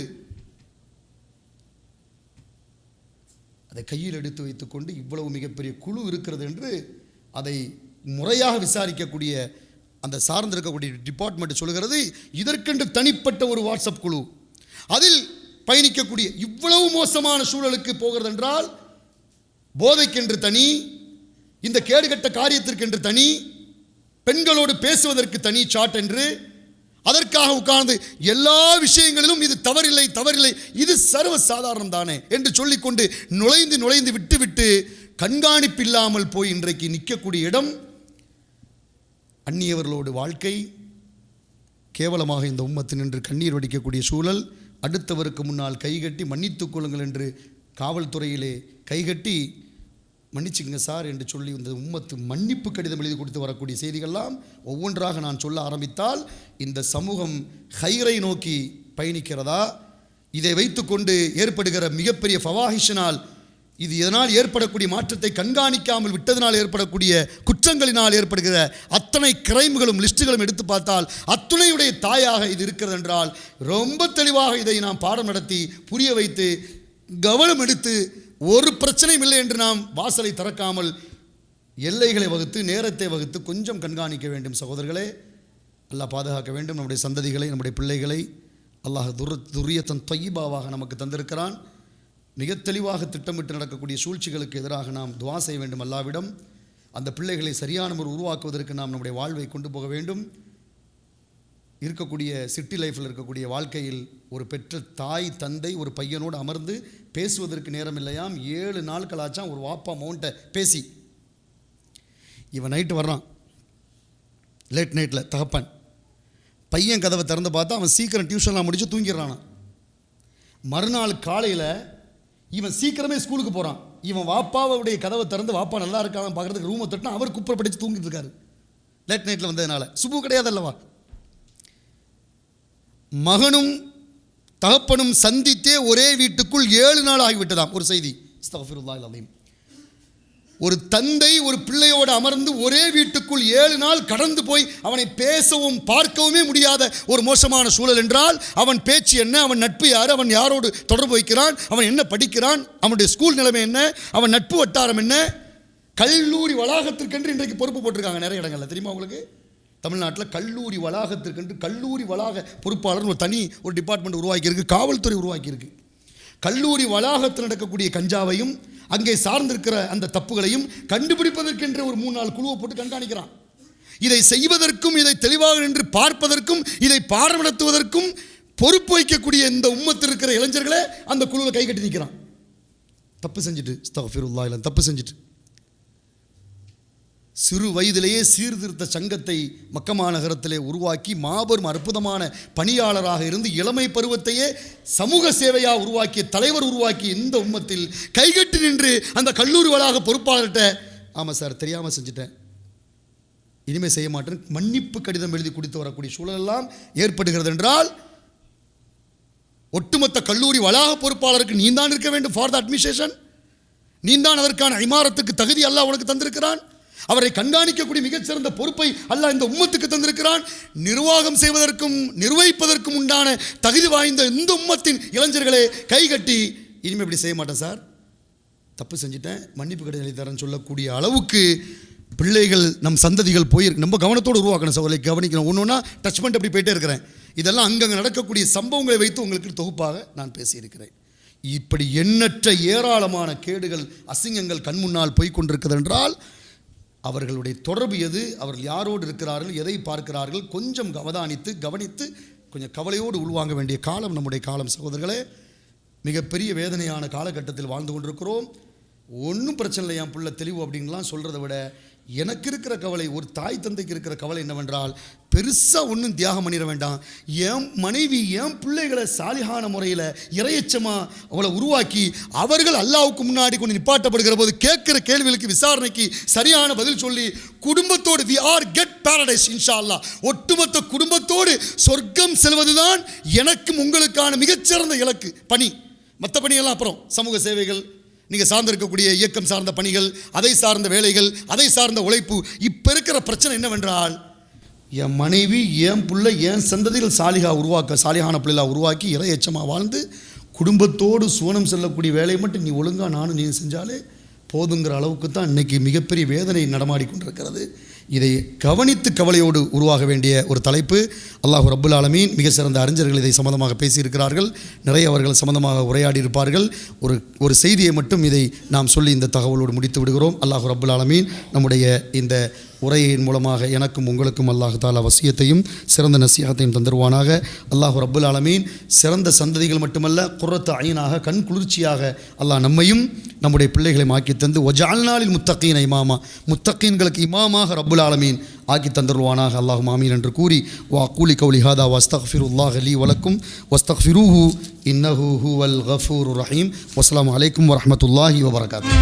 Speaker 1: அதை கையில் எடுத்து வைத்துக்கொண்டு இவ்வளவு மிகப்பெரிய குழு இருக்கிறது என்று அதை முறையாக விசாரிக்கக்கூடிய அந்த சார்ந்திருக்கக்கூடிய டிபார்ட்மெண்ட் சொல்கிறது. இதற்கென்று தனிப்பட்ட ஒரு வாட்ஸ்அப் குழு, அதில் பயணிக்கக்கூடிய இவ்வளவு மோசமான சூழலுக்கு போகிறது என்றால், போதைக்கென்று தனி, இந்த கேடுகட்ட காரியத்திற்கென்று தனி, பெண்களோடு பேசுவதற்கு தனி சாட் என்று, அதற்காக உட்கார்ந்து எல்லா விஷயங்களிலும் இது தவறில்லை தவறில்லை இது சர்வ சாதாரணம் தானே என்று சொல்லிக்கொண்டு நுழைந்து நுழைந்து விட்டு விட்டு கண்காணிப்பு இல்லாமல் போய் இன்றைக்கு நிற்கக்கூடிய இடம் அந்நியவர்களோடு வாழ்க்கை. கேவலமாக இந்த உம்மத்து நின்று கண்ணீர் வடிக்கக்கூடிய சூழல், அடுத்தவருக்கு முன்னால் கைகட்டி மன்னித்துக் கொள்ளுங்கள் என்று காவல்துறையிலே கைகட்டி மன்னிச்சுங்க சார் என்று சொல்லி இந்த உம்மத்து மன்னிப்பு கடிதம் எழுதி கொடுத்து வரக்கூடிய செய்திகள்லாம் ஒவ்வொன்றாக நான் சொல்ல ஆரம்பித்தால் இந்த சமூகம் ஹைரை நோக்கி பயணிக்கிறதா? இதை வைத்துக்கொண்டு ஏற்படுகிற மிகப்பெரிய ஃபவாஹிஷினால், இது இதனால் ஏற்படக்கூடிய மாற்றத்தை கண்காணிக்காமல் விட்டதனால் ஏற்படக்கூடிய குற்றங்களினால் ஏற்படுகிற அத்தனை கிரைம்களும் லிஸ்ட்டுகளும் எடுத்து பார்த்தால் அத்துணையுடைய தாயாக இது இருக்கிறது என்றால் ரொம்ப தெளிவாக இதை நாம் பாடம் நடத்தி புரிய வைத்து கவனம் எடுத்து ஒரு பிரச்சனையும் இல்லை என்று நாம் வாசலை திறக்காமல் எல்லைகளை வகுத்து நேரத்தை வகுத்து கொஞ்சம் கண்காணிக்க வேண்டும். சகோதரர்களே, அல்லாஹ் பாதுகாக்க வேண்டும். நம்முடைய சந்ததிகளை, நம்முடைய பிள்ளைகளை அல்லாஹ் துர் துரியத்தன் தொய்யிபாவாக நமக்கு தந்திருக்கிறான். மிக தெளிவாக திட்டமிட்டு நடக்கக்கூடிய சூழ்ச்சிகளுக்கு எதிராக நாம் துவா செய்ய வேண்டும் அல்லாஹ்விடம். அந்த பிள்ளைகளை சரியான முறை உருவாக்குவதற்கு நாம் நம்முடைய வாழ்வை கொண்டு போக வேண்டும். இருக்கக்கூடிய சிட்டி லைஃப்பில் இருக்கக்கூடிய வாழ்க்கையில் ஒரு பெற்ற தாய் தந்தை ஒரு பையனோடு அமர்ந்து பேசுவதற்கு நேரம் இல்லையாம். ஏழு நாட்களாச்சாம் ஒரு வாப்பா மவுண்ட்டை பேசி. இவன் நைட்டு வர்றான், லேட் நைட்டில் தகப்பன் பையன் கதவை திறந்து பார்த்தா அவன் சீக்கிரம் டியூஷன்லாம் முடித்து தூங்கிடுறானா. மறுநாள் காலையில் இவன் சீக்கிரமே ஸ்கூலுக்கு போகிறான். இவன் வாப்பாவுடைய கதவை திறந்து வாப்பா நல்லா இருக்கான்னு பார்க்குறதுக்கு ரூமை தட்டினா அவர் குப்பரை படித்து தூங்கிட்டு இருக்காரு. லேட் நைட்டில் வந்ததுனால சுபு கிடையாது அல்லவா. மகனும் தகப்பனும் சந்தித்தே ஒரே வீட்டுக்குள் ஏழு நாள் ஆகிவிட்டதாம். ஒரு செய்தி, அஸ்தக்ஃபிருல்லாஹ் அலீம். ஒரு தந்தை ஒரு பிள்ளையோடு அமர்ந்து ஒரே வீட்டுக்குள் ஏழு நாள் கடந்து போய் அவனை பேசவும் பார்க்கவுமே முடியாத ஒரு மோசமான சூழல் என்றால் அவன் பேச்சு என்ன, அவன் நட்பு யார், அவன் யாரோடு தொடர்பு வைக்கிறான், அவன் என்ன படிக்கிறான், அவனுடைய ஸ்கூல் நிலைமை என்ன, அவன் நட்பு வட்டாரம் என்ன. கல்லூரி வளாகத்திற்கென்று இன்றைக்கு பொறுப்பு போட்டிருக்காங்க நிறைய இடங்கள்ல, தெரியுமா உங்களுக்கு? தமிழ்நாட்டில் கல்லூரி வளாகத்திற்கென்று கல்லூரி வளாக பொறுப்பாளர் ஒரு தனி ஒரு டிபார்ட்மெண்ட் உருவாக்கியிருக்கு, காவல்துறை உருவாக்கியிருக்கு. கல்லூரி வளாகத்தில் நடக்கக்கூடிய கஞ்சாவையும் அங்கே சார்ந்திருக்கிற அந்த தப்புகளையும் கண்டுபிடிப்பதற்கென்ற ஒரு மூணு நாள் குழுவை போட்டு கண்காணிக்கிறான். இதை செய்வதற்கும் இதை தெளிவாக நின்று பார்ப்பதற்கும் இதை பாடநடத்துவதற்கும் பொறுப்பு வைக்கக்கூடிய இந்த உம்மத்தில் இருக்கிற இளைஞர்களே அந்த குழுவை கை கட்டி நிற்கிறான். தப்பு செஞ்சுட்டு, அஸ்தக்ஃபிருல்லாஹ் இல்லை தப்பு செஞ்சுட்டு சிறு வயதிலேயே சீர்திருத்த சங்கத்தை மக்கமா நகரத்திலே உருவாக்கி மாபெரும் அற்புதமான பணியாளராக இருந்து இளமை பருவத்தையே சமூக சேவையாக உருவாக்கிய தலைவர் உருவாக்கிய இந்த உம்மத்தில் கைகட்டி நின்று அந்த கல்லூரி வளாக பொறுப்பாளர்கிட்ட, ஆமாம் சார் தெரியாமல் செஞ்சுட்டேன், இனிமேல் செய்ய மாட்டேன், மன்னிப்பு கடிதம் எழுதி கொடுத்து வரக்கூடிய சூழலெல்லாம் ஏற்படுகிறது என்றால் ஒட்டுமொத்த கல்லூரி வளாக பொறுப்பாளருக்கு நீ தான் இருக்க வேண்டும். ஃபார் த அட்மினிஸ்ட்ரேஷன் நீ தான் அதற்கான இமாரத்துக்கு தகுதி அல்லாஹ் உனக்கு தந்திருக்கிறான். அவரை கண்காணிக்கக்கூடிய மிகச்சிறந்த பொறுப்பை அல்லாஹ் இந்த உம்மத்துக்கு தந்திருக்கிறான். நிர்வாகம் செய்வதற்கும் நிர்வகிப்பதற்கும் உண்டான தகுதி வாய்ந்த இந்த உம்மத்தின் இளைஞர்களே கைகட்டி இனிமேல் இப்படி செய்ய மாட்டேன் சார், தப்பு செஞ்சுட்டேன், மன்னிப்பு கடிதம் எழுதி தரேன்னு சொல்லக்கூடிய அளவுக்கு பிள்ளைகள் நம் சந்ததிகள் போயிருக்கு. நம்ம கவனத்தோடு உருவாக்கணும் சார், கவனிக்கணும். ஒன்று ஒன்றா டச் பண்ணிட்டு அப்படி போயிட்டே இருக்கிறேன். இதெல்லாம் அங்கங்கே நடக்கக்கூடிய சம்பவங்களை வைத்து உங்களுக்கு தொகுப்பாக நான் பேசியிருக்கிறேன். இப்படி எண்ணற்ற ஏராளமான கேடுகள் அசிங்கங்கள் கண் முன்னால் போய் கொண்டிருக்கிறது என்றால் அவர்களுடைய தொடர்பு எது, அவர்கள் யாரோடு இருக்கிறார்கள், எதை பார்க்கிறார்கள், கொஞ்சம் அவதானித்து கவனித்து கொஞ்சம் கவலையோடு உள்வாங்க வேண்டிய காலம் நம்முடைய காலம். சகோதரர்களே, மிகப்பெரிய வேதனையான காலகட்டத்தில் வாழ்ந்து கொண்டிருக்கிறோம். ஒன்றும் பிரச்சனை இல்லை என் பிள்ளை தெளிவு அப்படின்லாம் சொல்கிறத விட எனக்கு இருக்கிற கவலை, ஒரு தாய் தந்தைக்கு இருக்கிற கவலை என்னவென்றால் பெருசாக ஒன்றும் தியாகம் பண்ணிட வேண்டாம், என் மனைவி என் பிள்ளைகளை சாலிகான முறையில் இறையச்சமாக அவளை உருவாக்கி அவர்கள் அல்லாஹ்வுக்கு முன்னாடி கொண்டு நிப்பாட்டப்படுகிற போது கேட்குற கேள்விகளுக்கு விசாரணைக்கு சரியான பதில் சொல்லி குடும்பத்தோடு வி ஆர் கெட் பாரடைஸ் இன்ஷா அல்லாஹ், ஒட்டுமொத்த குடும்பத்தோடு சொர்க்கம் செல்வதுதான் எனக்கும் உங்களுக்கான மிகச்சிறந்த இலக்கு பணி. மற்ற பணியெல்லாம் அப்புறம் சமூக சேவைகள், நீங்கள் சார்ந்திருக்கக்கூடிய இயக்கம் சார்ந்த பணிகள், அதை சார்ந்த வேலைகள், அதை சார்ந்த உழைப்பு. இப்போ இருக்கிற பிரச்சனை என்னவென்றால் என் மனைவி என் பிள்ளை என் சந்ததிகள் சாலிகா உருவாக்க சாலிகான பிள்ளைகளாக உருவாக்கி இறை எச்சமாக வாழ்ந்து குடும்பத்தோடு சுவனம் செல்லக்கூடிய வேலையை மட்டும் நீ ஒழுங்காக நானும் நீ செஞ்சாலே போதுங்கிற அளவுக்கு தான் இன்றைக்கி மிகப்பெரிய வேதனை நடமாடி கொண்டிருக்கிறது. இதை கவனித்து கவலையோடு உருவாக வேண்டிய ஒரு தலைப்பு. அல்லாஹ் ரப்புல் ஆலமீன் மிக சிறந்த அறிஞர்கள் இதை சம்பந்தமாக பேசியிருக்கிறார்கள், நிறைய அவர்கள் சம்பந்தமாக உரையாடி இருப்பார்கள். ஒரு ஒரு செய்தியை மட்டும் இதை நாம் சொல்லி இந்த தகவலோடு முடித்து விடுகிறோம். அல்லாஹ் ரப்புல் ஆலமீன் நம்முடைய இந்த உரையின் மூலமாக எனக்கும் உங்களுக்கும் அல்லாஹ் தாலா வசியத்தையும் சிறந்த நசியத்தையும் தந்துருவானாக. அல்லாஹ் ரப்புல் ஆலமீன் சிறந்த சந்ததிகள் மட்டுமல்ல குர்ரத்து ஐனாக கண் குளிர்ச்சியாக அல்லாஹ் நம்மையும் நம்முடைய பிள்ளைகளை ஆக்கி தந்து வஜஅல்னாலில் முத்தகீன இமாமா, முத்தகீன்களுக்கு இமாமாக ரப்புல் ஆலமீன் ஆக்கி தந்துருவானாக. அல்லாஹும் ஆமீன் என்று கூறி வா கூலி கௌலி ஹாதா வஸ்தக்ஃபிருல்லாஹ் லீ வலக்கும் வஸ்தக்ஃபிரூஹு இன்னஹு ஹுவல் கஃபூருர் ரஹீம். வஸ்ஸலாமு அலைக்கும் வரஹ்மத்துல்லாஹி வபரகாத்துஹு.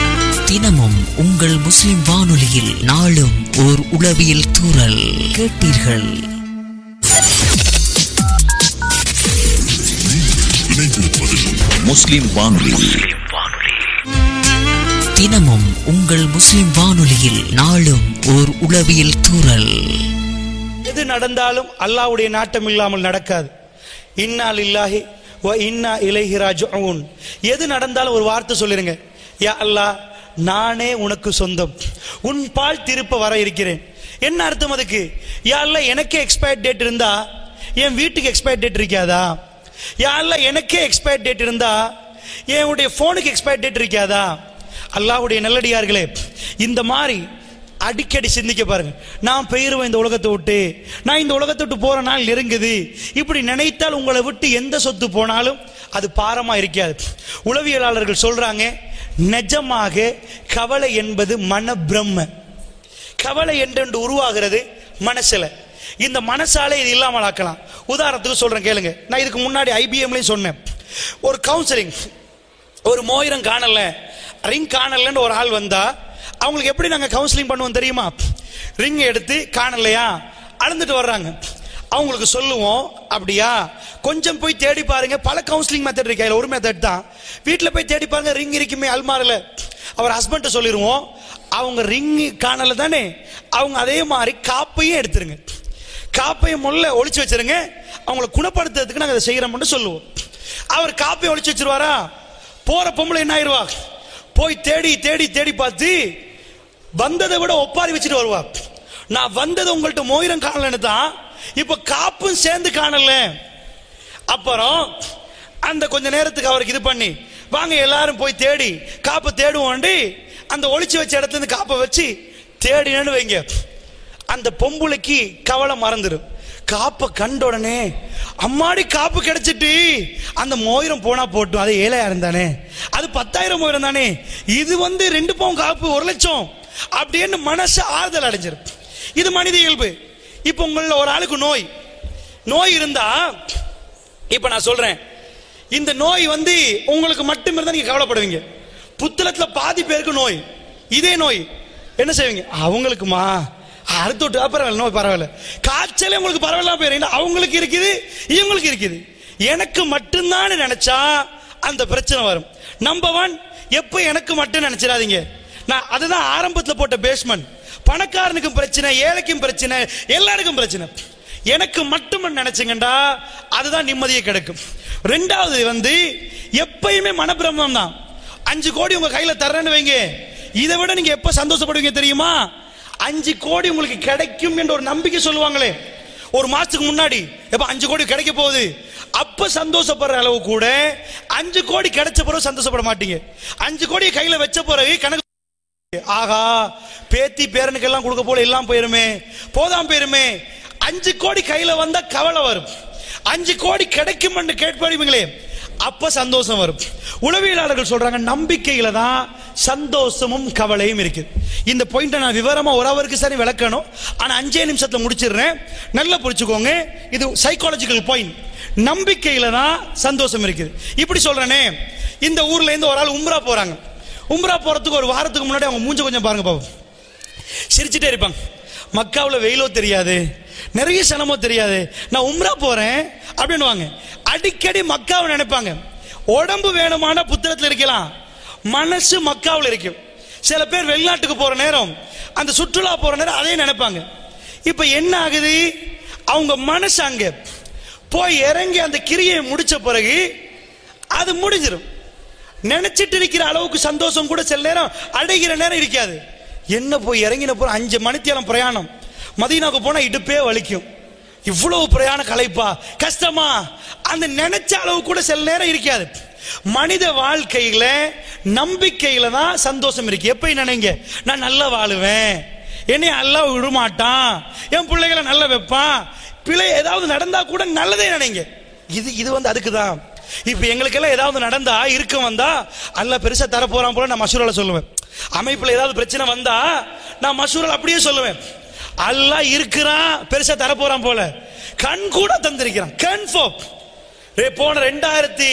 Speaker 2: தினமும் உங்கள் முஸ்லிம் வானொலியில் நாளும் ஓர் உளவியல் தூறல் கேட்டீர்கள். முஸ்லிம் வானொலி தினமும் உங்கள் முஸ்லிம் வானொலியில் நாளும் ஓர் உளவியல் தூறல்.
Speaker 3: எது நடந்தாலும் அல்லாஹ்வுடைய நாட்டம் இல்லாமல் நடக்காது. இன்னா லில்லாஹி வ இன்னா இலைஹி ராஜிஊன். எது நடந்தாலும் ஒரு வார்த்தை சொல்லிருங்க, யா அல்லாஹ் நானே உனக்கு சொந்தம், உன் பால் திருப்ப வர இருக்கிறேன். என்ன அர்த்தம் அதுக்கு? யா அல்லாஹ் எனக்கே எக்ஸ்பயர் டேட் இருந்தா என் வீட்டுக்கு எக்ஸ்பயர் டேட் இருக்காதா? யா அல்லாஹ் எனக்கே எக்ஸ்பயர் டேட் இருந்தா என்னுடைய போனுக்கு எக்ஸ்பயர் டேட் இருக்காதா? அல்லாஹ்வுடைய நல்லடியார்களே, இந்த மாதிரி அடிக்கடி சிந்திக்க பாருங்க. நான் பெயருவேன் இந்த உலகத்தை விட்டு, நான் இந்த உலகத்தை விட்டு போற நாள் நெருங்குது. இப்படி நினைத்தால் உங்களை விட்டு எந்த சொத்து போனாலும் அது பாரமா இருக்காது. உளவியலாளர்கள் சொல்றாங்க, நிஜமாக கவலை என்பது மன பிரம்ம. கவலை என்று உருவாகிறது மனசுல. இந்த மனசாலே இது இல்லாமல் ஆக்கலாம். உதாரணத்துக்கு சொல்றேன் கேளுங்க. நான் இதுக்கு முன்னாடி ஐபிஎம்லயும் சொன்னேன். ஒரு கவுன்சிலிங், ஒரு மோயிரம் காணல, ரிங் காணலன்னு ஒரு ஆள் வந்தா அவங்களுக்கு எப்படி நாங்க கவுன்சிலிங் பண்ணுவோம் தெரியுமா? ரிங் எடுத்து காணலையா அளந்துட்டு வர்றாங்க, அவங்களுக்கு சொல்லுவோம், அப்படியா கொஞ்சம் போய் தேடி பாருங்க. பல கவுன்சிலிங் மெத்தட் இருக்கு, ஒரு மெத்தட் தான். வீட்டில் போய் தேடி பாருங்க, ரிங் இருக்குமே அல்மாரில். அவர் ஹஸ்பண்ட் சொல்லிடுவோம், அவங்க ரிங் காணல தானே, அவங்க அதே மாதிரி காப்பையும் எடுத்துருங்க, காப்பையும் முள்ள ஒளிச்சு வச்சிருங்க, அவங்களை குணப்படுத்துறதுக்கு நாங்கள் அதை செய்யறோம்னு சொல்லுவோம். அவர் காப்பையும் ஒளிச்சு வச்சிருவாரா? போற பொம்பளை என்ன ஆயிடுவா? போய் தேடி தேடி தேடி பார்த்து வந்ததை விட ஒப்பாரி வச்சுட்டு வருவா. நான் வந்தது உங்கள்கிட்ட மோயிரம் காணலன்னு தான், இப்ப காப்பும் சேர்ந்து காணல. அப்புறம் அந்த கொஞ்ச நேரத்துக்கு அவருக்கு இது பண்ணி, வாங்க எல்லாரும் போய் தேடி காப்பை தேடுவோம், அந்த ஒளிச்சு வச்ச இடத்துல இருந்து காப்பை வச்சு தேடினு வைங்க, அந்த பொம்புளைக்கு கவலை மறந்துடும். காப்பை கண்ட உடனே அம்மாடி காப்பு கிடைச்சிட்டு, அந்த மோயிரம் போனா போட்டும், அது ஏழாயிரம் இருந்தானே, அது பத்தாயிரம் மோயிரம் தானே, இது வந்து ரெண்டு பவுன் காப்பு ஒரு லட்சம் அப்படின்னு மனசு ஆறுதல் அடைஞ்சிடும். இது மனித இயல்பு. இப்ப உங்கள ஒரு ஆளுக்கு நோய் நோய் இருந்தா, இப்ப நான் சொல்றேன், இந்த நோய் வந்து உங்களுக்கு மட்டும் இருந்தா நீங்க கவலைப்படுவீங்க. புத்தளத்துல பாதி பேருக்கு நோய், இதே நோய் என்ன செய்வீங்க? அவங்களுக்குமா அடுத்து விட்டு பரவாயில்ல, நோய் பரவாயில்ல, காய்ச்சலே உங்களுக்கு பரவாயில்ல போயிருங்க, அவங்களுக்கு இருக்குது இவங்களுக்கு இருக்குது, எனக்கு மட்டும்தான் நினைச்சா அந்த பிரச்சனை வரும். நம்பர் ஒன், எப்ப எனக்கு மட்டும் நினைச்சிடாதீங்க. நான் அதுதான் ஆரம்பத்தில் போட்ட பேஸ்மெண்ட். பணக்காரனுக்கும் பிரச்சனை, ஏழைக்கும் பிரச்சனை, எல்லாருக்கும் பிரச்சனை. எனக்கு மட்டும் நினைச்சுங்கண்டா அதுதான் நிம்மதியை கிடைக்கும். ரெண்டாவது வந்து எப்பயுமே மனப்பிரமம் தான். அஞ்சு கோடி உங்க கையில தர்றேன்னு வைங்க, இதை விட நீங்க எப்ப சந்தோஷப்படுவீங்க தெரியுமா? அஞ்சு கோடி உங்களுக்கு கிடைக்கும் என்ற ஒரு நம்பிக்கை சொல்லுவாங்களே, ஒரு மாசத்துக்கு முன்னாடி எப்ப அஞ்சு கோடி கிடைக்க போகுது, அப்ப சந்தோஷப்படுற அளவு கூட அஞ்சு கோடி கிடைச்ச பிறகு சந்தோஷப்பட மாட்டீங்க. அஞ்சு கோடி கையில வச்ச பிறகு கணக்கு, ஆகா பேத்தி பேரனுக்கெல்லாம் கொடுக்க போல எல்லாம் போயிருமே, போதாம் போயிருமே. அஞ்சு கோடி கையில வந்தா கவலை வரும். அஞ்சு கோடி கிடைக்கும் என்று கேட்பீங்களே, அப்ப சந்தோஷம் வரும். உளவியலாளர்கள் சொல்றாங்க, நம்பிக்கையில தான் சந்தோஷமும் கவலையும் இருக்கு. இந்த பாயிண்ட நான் விவரமா ஒரு அவருக்கு சரி விளக்கணும், ஆனா அஞ்சே நிமிஷத்துல முடிச்சிடுறேன், நல்லா புரிச்சுக்கோங்க. இது சைக்காலஜிக்கல் பாயிண்ட். நம்பிக்கையில தான் சந்தோஷம் இருக்குது. இப்படி சொல்றேனே, இந்த ஊர்ல இருந்து ஒரு ஆள் உம்ரா போறாங்க. உம்ரா போறதுக்கு ஒரு வாரத்துக்கு முன்னாடி அவங்க மூஞ்ச கொஞ்சம் பாருங்க பாப்போம், சிரிச்சுட்டே இருப்பாங்க. மக்காவில் வெயிலோ தெரியாது, நிறைய சனமோ தெரியாது, நான் உம்ரா போறேன் அப்படின்னு அடிக்கடி மக்காவை நினைப்பாங்க. உடம்பு வேணுமான புத்தகத்தில் இருக்கலாம், மனசு மக்காவில் இருக்கும். சில பேர் வெளிநாட்டுக்கு போற நேரம், அந்த சுற்றுலா போற நேரம் அதே நினைப்பாங்க. இப்ப என்ன ஆகுது, அவங்க மனசு அங்க போய் இறங்கி அந்த கிரியை முடிச்ச பிறகு அது முடிஞ்சிடும். நினைச்சிட்டு இருக்கிற அளவுக்கு சந்தோஷம் கூட சில நேரம் அடைகிற நேரம் இருக்காது. என்ன போய் இறங்கின போற அஞ்சு மணித்தியாலம் பிரயாணம், மதீனாவுக்கு போனா இடுப்பே வலிக்கும், இவ்வளவு பிரயாண களைப்பா கஷ்டமா, அந்த நினைச்ச அளவு கூட சில நேரம் இருக்காது. மனித வாழ்க்கையில நம்பிக்கையில தான் சந்தோஷம் இருக்கு. எப்ப நினைங்க, நான் நல்லா வாழுவேன், என்னை அல்லாஹ் விடமாட்டான், என் பிள்ளைகளை நல்ல வைப்பான், பிள்ளை ஏதாவது நடந்தா கூட நல்லதே நினைங்க. இது இது வந்து அதுக்கு தான். இப்ப எங்களுக்கெல்லாம் ஏதாவது நடந்தா இருக்க வந்தா அல்லாஹ் பெருசா தர போறான் போல நான் மசூரால சொல்லுவேன். அமைப்புல ஏதாவது பிரச்சனை வந்தா நான் மசூரால அப்படியே சொல்லுவேன், அல்லாஹ் இருக்கிறான் பெருசா தர போறான் போல, கண் கூட தந்திருக்கிறான். கன்ஃபார்ம். போன ரெண்டாயிரத்தி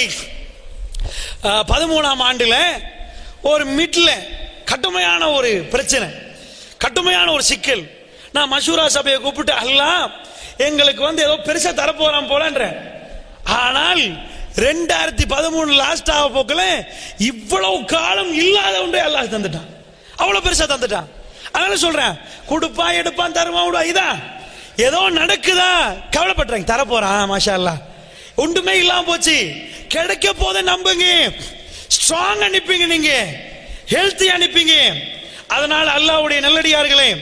Speaker 3: பதிமூணாம் ஆண்டுல ஒரு மிட்ல கடுமையான ஒரு பிரச்சனை, கடுமையான ஒரு சிக்கல். நான் மசூரா சபையை கூப்பிட்டு, அல்லாஹ் எங்களுக்கு வந்து ஏதோ பெருசா தர போறான் போலன்ற, ஆனால் ரெண்டாயிரத்தி பதிமூணு லாஸ்ட் ஆக போக்கல இவ்வளவு காலம் இல்லாத ஒன்றே அல்லாஹ் தந்துட்டான், அவ்வளவு பெருசா தந்துட்டான். அதனால சொல்றேன், கொடுப்பான் எடுப்பான் தருவான் விடுவா, இதான் ஏதோ நடக்குதா கவலைப்படுறாங்க, தர போறான் மாஷா அல்லாஹ், ஒன்றுமே இல்லாம போச்சு, கிடைக்க போத நம்புங்க, ஸ்ட்ராங் அனுப்பிங்க, நீங்க ஹெல்த்தி அனுப்பிங்க. அதனால அல்லாஹ்வுடைய நல்லடியார்களே,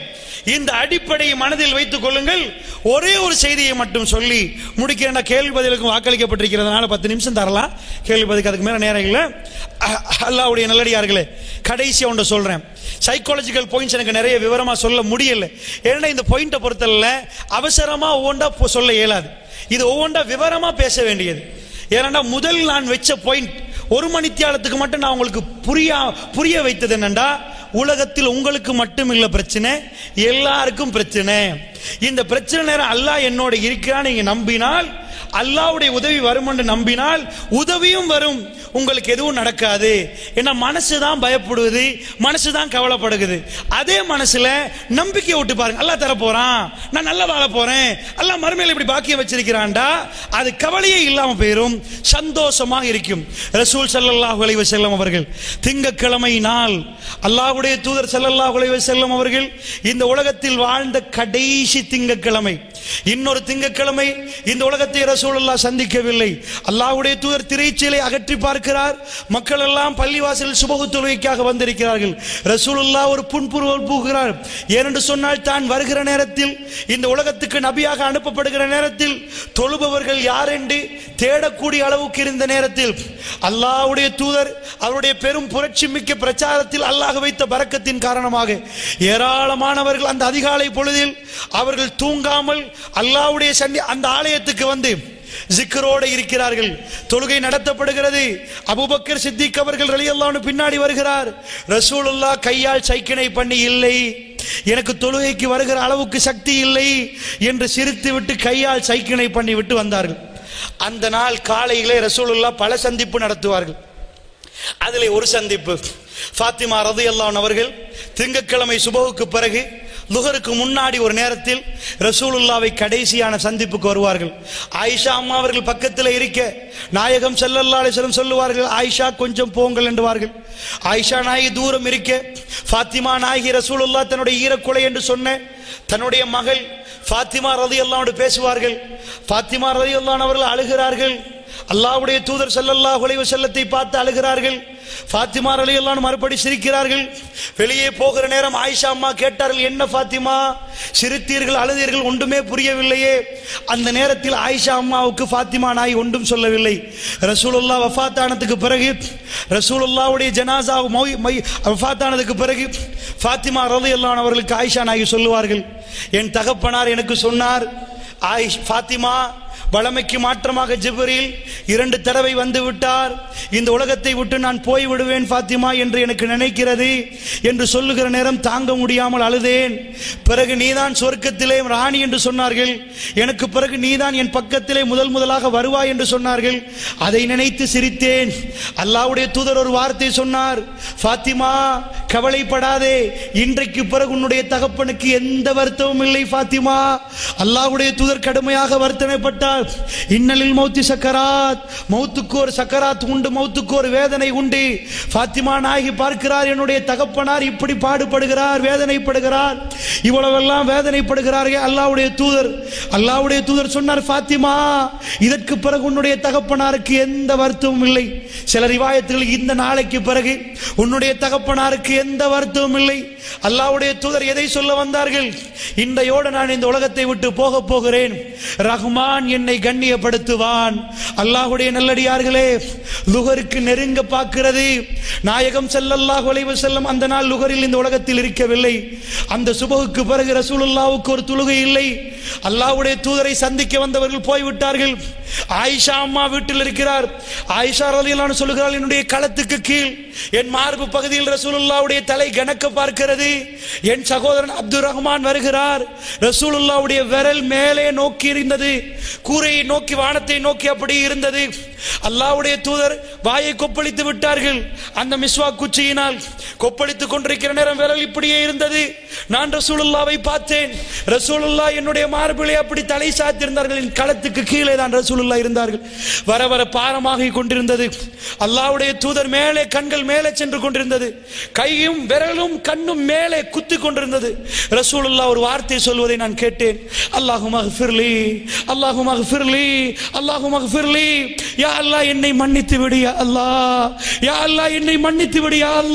Speaker 3: இந்த அடிப்படையை மனதில் வைத்துக் கொள்ளுங்கள். ஒரே ஒரு செய்தியை மட்டும் சொல்லி முடிக்கிறேன். கேள்வி பதிலுக்கு வாக்களிக்கப்பட்டிருக்கிறதுனால பத்து நிமிஷம் தரலாம், கேள்வி பதிலுக்கு அதுக்கு மேல நேரம் இல்லை. அல்லாஹ்வுடைய நல்லடியார்களே, கடைசியா ஒன்று சொல்றேன். சைக்காலஜிக்கல் பாயிண்ட்ஸ் எனக்கு நிறைய விவரமா சொல்ல முடியல. ஏன்னா இந்த பாயிண்ட்டை பொறுத்தல அவசரமா ஒவ்வொன்றா சொல்ல இயலாது. இது ஒவ்வொன்றா விவரமா பேச வேண்டியது. ஏன்னா முதல் நான் வச்ச பாயிண்ட் ஒரு மணித்தியாலத்துக்கு மட்டும் நான் உங்களுக்கு புரிய புரிய வைத்தது என்னண்டா, உலகத்தில் உங்களுக்கு மட்டும் இல்ல பிரச்சனை, எல்லாருக்கும் பிரச்சனை. இந்த பிரச்சனை நேரம் அல்லாஹ் என்னோட இருக்கிறான் நீங்க நம்பினால், அல்லாஹ்வுடைய உதவி வரும் என்று நம்பினால் உதவியும் வரும், உங்களுக்கு எதுவும் நடக்காது. ஏன்னா மனசுதான் பயப்படுவது, மனசுதான் கவலைப்படுகிறது. அதே மனசுல நம்பிக்கை விட்டு பாருங்க, அல்லாஹ் தர போறான், நான் நல்லா வாழ போறேன், அல்லாஹ் மறுமையில இப்படி பாக்கியம் வச்சிருக்கிறான்டா, அது கவலையே இல்லாம போயிரும், சந்தோஷமாக இருக்கும். ரசூல் ஸல்லல்லாஹு அலைஹி வஸல்லம் அவர்கள் திங்கட்கிழமை நாள் அல்லாஹ்வுடைய தூதர் ஸல்லல்லாஹு அலைஹி வஸல்லம் அவர்கள் இந்த உலகத்தில் வாழ்ந்த கடைசி திங்கட்கிழமை, இன்னொரு திங்கட்கிழமை இந்த உலகத்தை ரசூலுல்லாஹ் சந்திக்கவில்லை. அல்லாஹ்வுடைய தூதர் திரைச்சீலை அகற்றி பார்க்கிறார். மக்கள் எல்லாம் பள்ளிவாசலில் சுபஹு தொழுகைக்காக வந்திருக்கிறார்கள். ரசூலுல்லாஹ் ஒரு புன்புருவல் பூகிறார். ஏனென்று சொன்னால் தான் வருகிற நேரத்தில், இந்த உலகத்துக்கு நபியாக அனுப்பப்படுகிற நேரத்தில் தொழுபவர்கள் யார் என்று தேடக்கூடிய அளவுக்கு இருந்த நேரத்தில் அல்லாஹ்வுடைய தூதர் அவருடைய பெரும் புரட்சி மிக்க பிரச்சாரத்தில் அல்லாஹ் வைத்த பரக்கத்தின் காரணமாக ஏராளமானவர்கள் அந்த அதிகாலை பொழுதில் அவர்கள் தூங்காமல் அல்லாஹ்வுடைய அந்த ஆலயத்துக்கு வந்து ஜிக்ரோடு இருக்கிறார்கள். தொழுகை நடத்தப்படுகிறது. அபூபக்கர் சித்திக் அவர்கள் ரலியல்லாஹு அன்ஹு பின்னாடி வருகிறார். ரசூலுல்லாஹ் கையால் சைக்கினை பண்ணி, இல்லை எனக்கு தொழுகைக்கு வருகிற அளவுக்கு சக்தி இல்லை என்று சிரித்து விட்டு கையால் சைக்கினை பண்ணி விட்டு வந்தார்கள். அந்த நாள் காலையிலே ரசூலுல்லாஹ் பல சந்திப்பு நடத்துவார்கள். அதிலே ஒரு சந்திப்பு, ஃபாத்திமா ரலியல்லாஹு அன்ஹா அவர்கள் திங்கட்கிழமை சுபஹுக்கு பிறகு லுஹருக்கு முன்னாடி ஒரு நேரத்தில் ரசூலுல்லாவை கடைசியான சந்திப்புக்கு வருவார்கள். ஆயிஷா அம்மா அவர்கள் பக்கத்தில் இருக்க நாயகம் ஸல்லல்லாஹு அலைஹி வஸல்லம் சொல்லுவார்கள், ஆயிஷா கொஞ்சம் போங்கள் என்றுவார்கள். ஆயிஷா நாயகி தூரம் இருக்க ஃபாத்திமா நாயகி ரசூலுல்லாஹ் தன்னுடைய ஈரக்குலை என்று சொன்ன தன்னுடைய மகள் ஃபாத்திமா ரலியல்லாஹு அன்ஹா பேசுவார்கள். ஃபாத்திமா ரலியல்லாஹு அன்ஹா அவர்கள் அழுகிறார்கள். அல்லாஹ்வுடைய தூதர் ஸல்லல்லாஹு அலைஹி வஸல்லத்தை பார்த்து அழுகிறார்கள். ஃபாத்திமா ரலியல்லாஹு அன்ஹா மறுபடி சிரிக்கிறார்கள். வெளியே போகிற நேரம் ஆயிஷா அம்மா கேட்டார்கள், என்ன ஃபாத்திமா சிரித்தீர்கள், அழுதீர்கள், ஒன்றுமே புரியவில்லையே. அந்த நேரத்தில் ஆயிஷா அம்மாவுக்கு ஃபாத்திமா நாய் ஒன்றும் சொல்லவில்லை. ரசூலுல்லாஹ் வஃபாத்தானதுக்கு பிறகு, ரசூலுல்லாஹ்வுடைய ஜனாஸா வஃபாத்தானதுக்கு பிறகு ஃபாத்திமா ரலியல்லாஹு அன்ஹா அவர்களுக்கு ஆயிஷா நாய் சொல்லுவார்கள், என் தகப்பனார் எனக்கு சொன்னார், ஆயிஷ் ஃபாத்திமா வளமைக்கு மாற்றமாக ஜிப்ரீல் இரண்டு தடவை வந்து விட்டார், இந்த உலகத்தை விட்டு நான் போய் விடுவேன் ஃபாத்திமா என்று எனக்கு நினைக்கிறது என்று சொல்லுகிற நேரம் தாங்க முடியாமல் அழுதேன். பிறகு நீதான் சொர்க்கத்திலே ராணி என்று சொன்னார்கள், எனக்கு பிறகு நீதான் என் பக்கத்திலே முதல் முதலாக வருவாய் என்று சொன்னார்கள். அதை நினைத்து சிரித்தேன். அல்லாஹ்வுடைய தூதர் ஒரு வார்த்தை சொன்னார், ஃபாத்திமா கவலைப்படாதே, இன்றைக்கு பிறகு உன்னுடைய தகப்பனுக்கு எந்த வருத்தமும் இல்லை ஃபாத்திமா. அல்லாஹ்வுடைய தூதர் கடுமையாக வருத்தனைப்பட்டார். இன்னலில் மௌத்தி சக்கராத், மௌத்துக்கு ஒரு சக்கராத் உண்டு, மௌத்துக்கு ஒரு வேதனை உண்டு. ஃபாத்திமா நாயகி பார்க்கிறார், என்னுடைய தகப்பனார் இப்படி பாடுபடுகிறார், வேதனைப்படுகிறார், இவ்வளவெல்லாம் வேதனைப்படுகிறார்கள். அல்லாஹ்வுடைய தூதர் அல்லாஹ்வுடைய தூதர் சொன்னார், ஃபாத்திமா இதற்கு பிறகு உன்னுடைய தகப்பனாருக்கு எந்த வருத்தமும் இல்லை. சில ரிவாயத்துகள் இந்த நாளைக்கு பிறகு உன்னுடைய தகப்பனாருக்கு எந்த வருத்தமும் இல்லை. அல்லாஹ்வுடைய தூதர் எதை சொல்ல வந்தார்கள்? இன்றையோடு நான் இந்த உலகத்தை விட்டு போக போகிறேன், ரஹ்மான் என்னை கண்ணியப்படுத்துவான். அல்லாஹ்வுடைய நல்லடியார்களே, லுஹருக்கு நெருங்க பார்க்கிறது. நாயகம் ஸல்லல்லாஹு அலைஹி வஸல்லம் அந்த நாள் லுஹரில் இந்த உலகத்தில் இருக்கவில்லை. அந்த சுபஹுக்கு பிறகு ரசூலுல்லாஹ்வுக்கு ஒரு தொழுகை இல்லை. அல்லாஹ்வுடைய தூதரை சந்திக்க வந்தவர்கள் போய்விட்டார்கள். ஆயிஷா அம்மா வீட்டில் இருக்கிறார். ஆயிஷா ரலியல்லாஹு அன்ஹா சொல்லுகிறாள், என்னுடைய களத்துக்கு கீழ் என் மார்பு பகுதியில் ரசூலுல்லாஹ்வுடைய தலை கணக்க பார்க்கிறது. என் சகோதரன் அப்துர் ரஹ்மான் வருகிறார். ரசூலுல்லாஹ்வுடைய விரல் மேலே நோக்கி இருந்தது, கூரையை நோக்கி வானத்தை நோக்கி அப்படி இருந்தது. அல்லாஹ்வுடைய தூதர் வாயை கொப்பளித்து விட்டார்கள். அந்த மிஸ்வாக் குச்சியினால் கொப்பளித்துக் கொண்டிருக்கிற நேரம் விரல் இப்படியே இருந்தது. நான் ரசூலுல்லாவை பார்த்தேன். ரசூலுல்லாஹ் என்னுடைய மார்பிலே அப்படி தலை சாத்திருந்தார்கள். என் களத்துக்கு கீழே தான் ரசூலுல்லாஹ் இருந்தார்கள். வர வர பாரமாகி கொண்டிருந்தது. அல்லாஹ்வுடைய தூதர் மேலே, கண்கள் மேலே சென்று கொண்டிருந்தது. கையும் விரலும் கண்ணும் மேலே குத்தி கொண்டிருந்தது. ரசூலுல்லாஹ் ஒரு வார்த்தை சொல்வதை நான் கேட்டேன், அல்லாஹும்ம ஃபிர்லி, அல்லாஹும்ம ஃபிர்லி, அல்லாஹும்ம ஃபிர்லி. யா அல்லாஹ் என்னை மன்னித்து விடு யா அல்லாஹ், யா அல்லாஹ் என்னை மன்னித்து விடு யா அல்லாஹ்.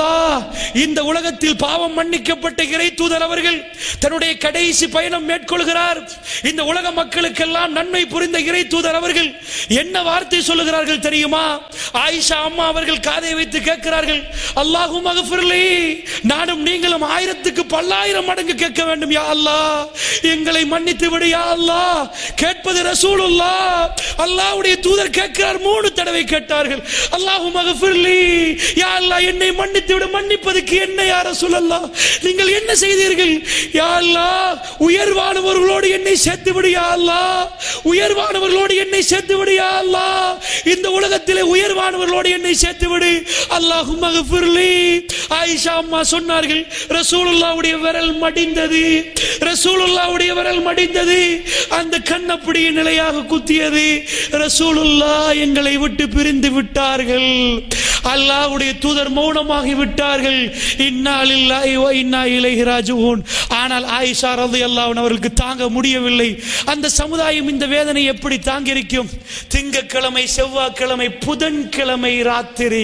Speaker 3: இந்த உலகத்தில் பாவம் மன்னிக்கப்பட்ட இறை தூதர் அவர்கள் தன்னுடைய கடைசி பயணம் மேற்கொள்கிறார். இந்த உலக மக்களுக்கெல்லாம் நன்மை புரிந்த இறை தூதர் அவர்கள் என்ன வார்த்தை சொல்லுகிறார்கள் தெரியுமா? ஆயிஷா அம்மா அவர்கள் காதை வைத்து கேட்கிறார்கள், அல்லாஹும் மக்ஃபிர்லி, நானும் நீங்களும் ஆயிரத்துக்கு பல்லாயிரம் மடங்கு கேட்க வேண்டும் யா அல்லாஹ், எங்களை மன்னித்து விடு யா அல்லாஹ். கேட்பது ரசூலுல்லாஹ். அல்லாஹ்வுடைய தூதர் கேட்கிறார், மூணு தடவை கேட்டார்கள். அல்லாஹும் மக்ஃபிர்லி, யா அல்லாஹ் என்னை மன்னித்து விடு. மன்னிப்பதற்கு என்ன யா ரசூலல்லாஹ், நீங்கள் என்ன செய்தீர்கள்? யா அல்லாஹ் உயர்வானவர்களோடு என்னை சேர்த்து விடு யா அல்லாஹ், உயர்வானவர்களோடு என்னை சேர்த்து விடு யா அல்லாஹ், இந்த உலகத்திலே உயர்வானவர்களோடு என்னை சேர்த்து விடு. அல்லாஹும் மக்ஃபிர்லி. ஆயிஷா அம்மா சொன்னார்கள், ரசூலுல்லாஹ்வுடைய விரல் மடிந்தது, ரசூலுல்லாஹ்வுடைய விரல் மடிந்தது, அந்த கண் அப்படியே நிலையாக குத்தியது. ரசூலுல்லாஹ் எங்களை விட்டு பிரிந்து விட்டார்கள், அல்லாஹ்வுடைய தூதர் மௌனமாகி விட்டார்கள். இன்னா லில்லாஹி வ இன்னா இலைஹி ராஜிஊன். ஆனால் ஆயிஷா ரலியல்லாஹு அன்ஹா அவர்களுக்கு தாங்க முடியவில்லை. அந்த சமுதாயம் இந்த வேதனை எப்படி தாங்கியிருக்கும்? திங்கட்கிழமை, செவ்வாய்க்கிழமை, புதன்கிழமை ராத்திரி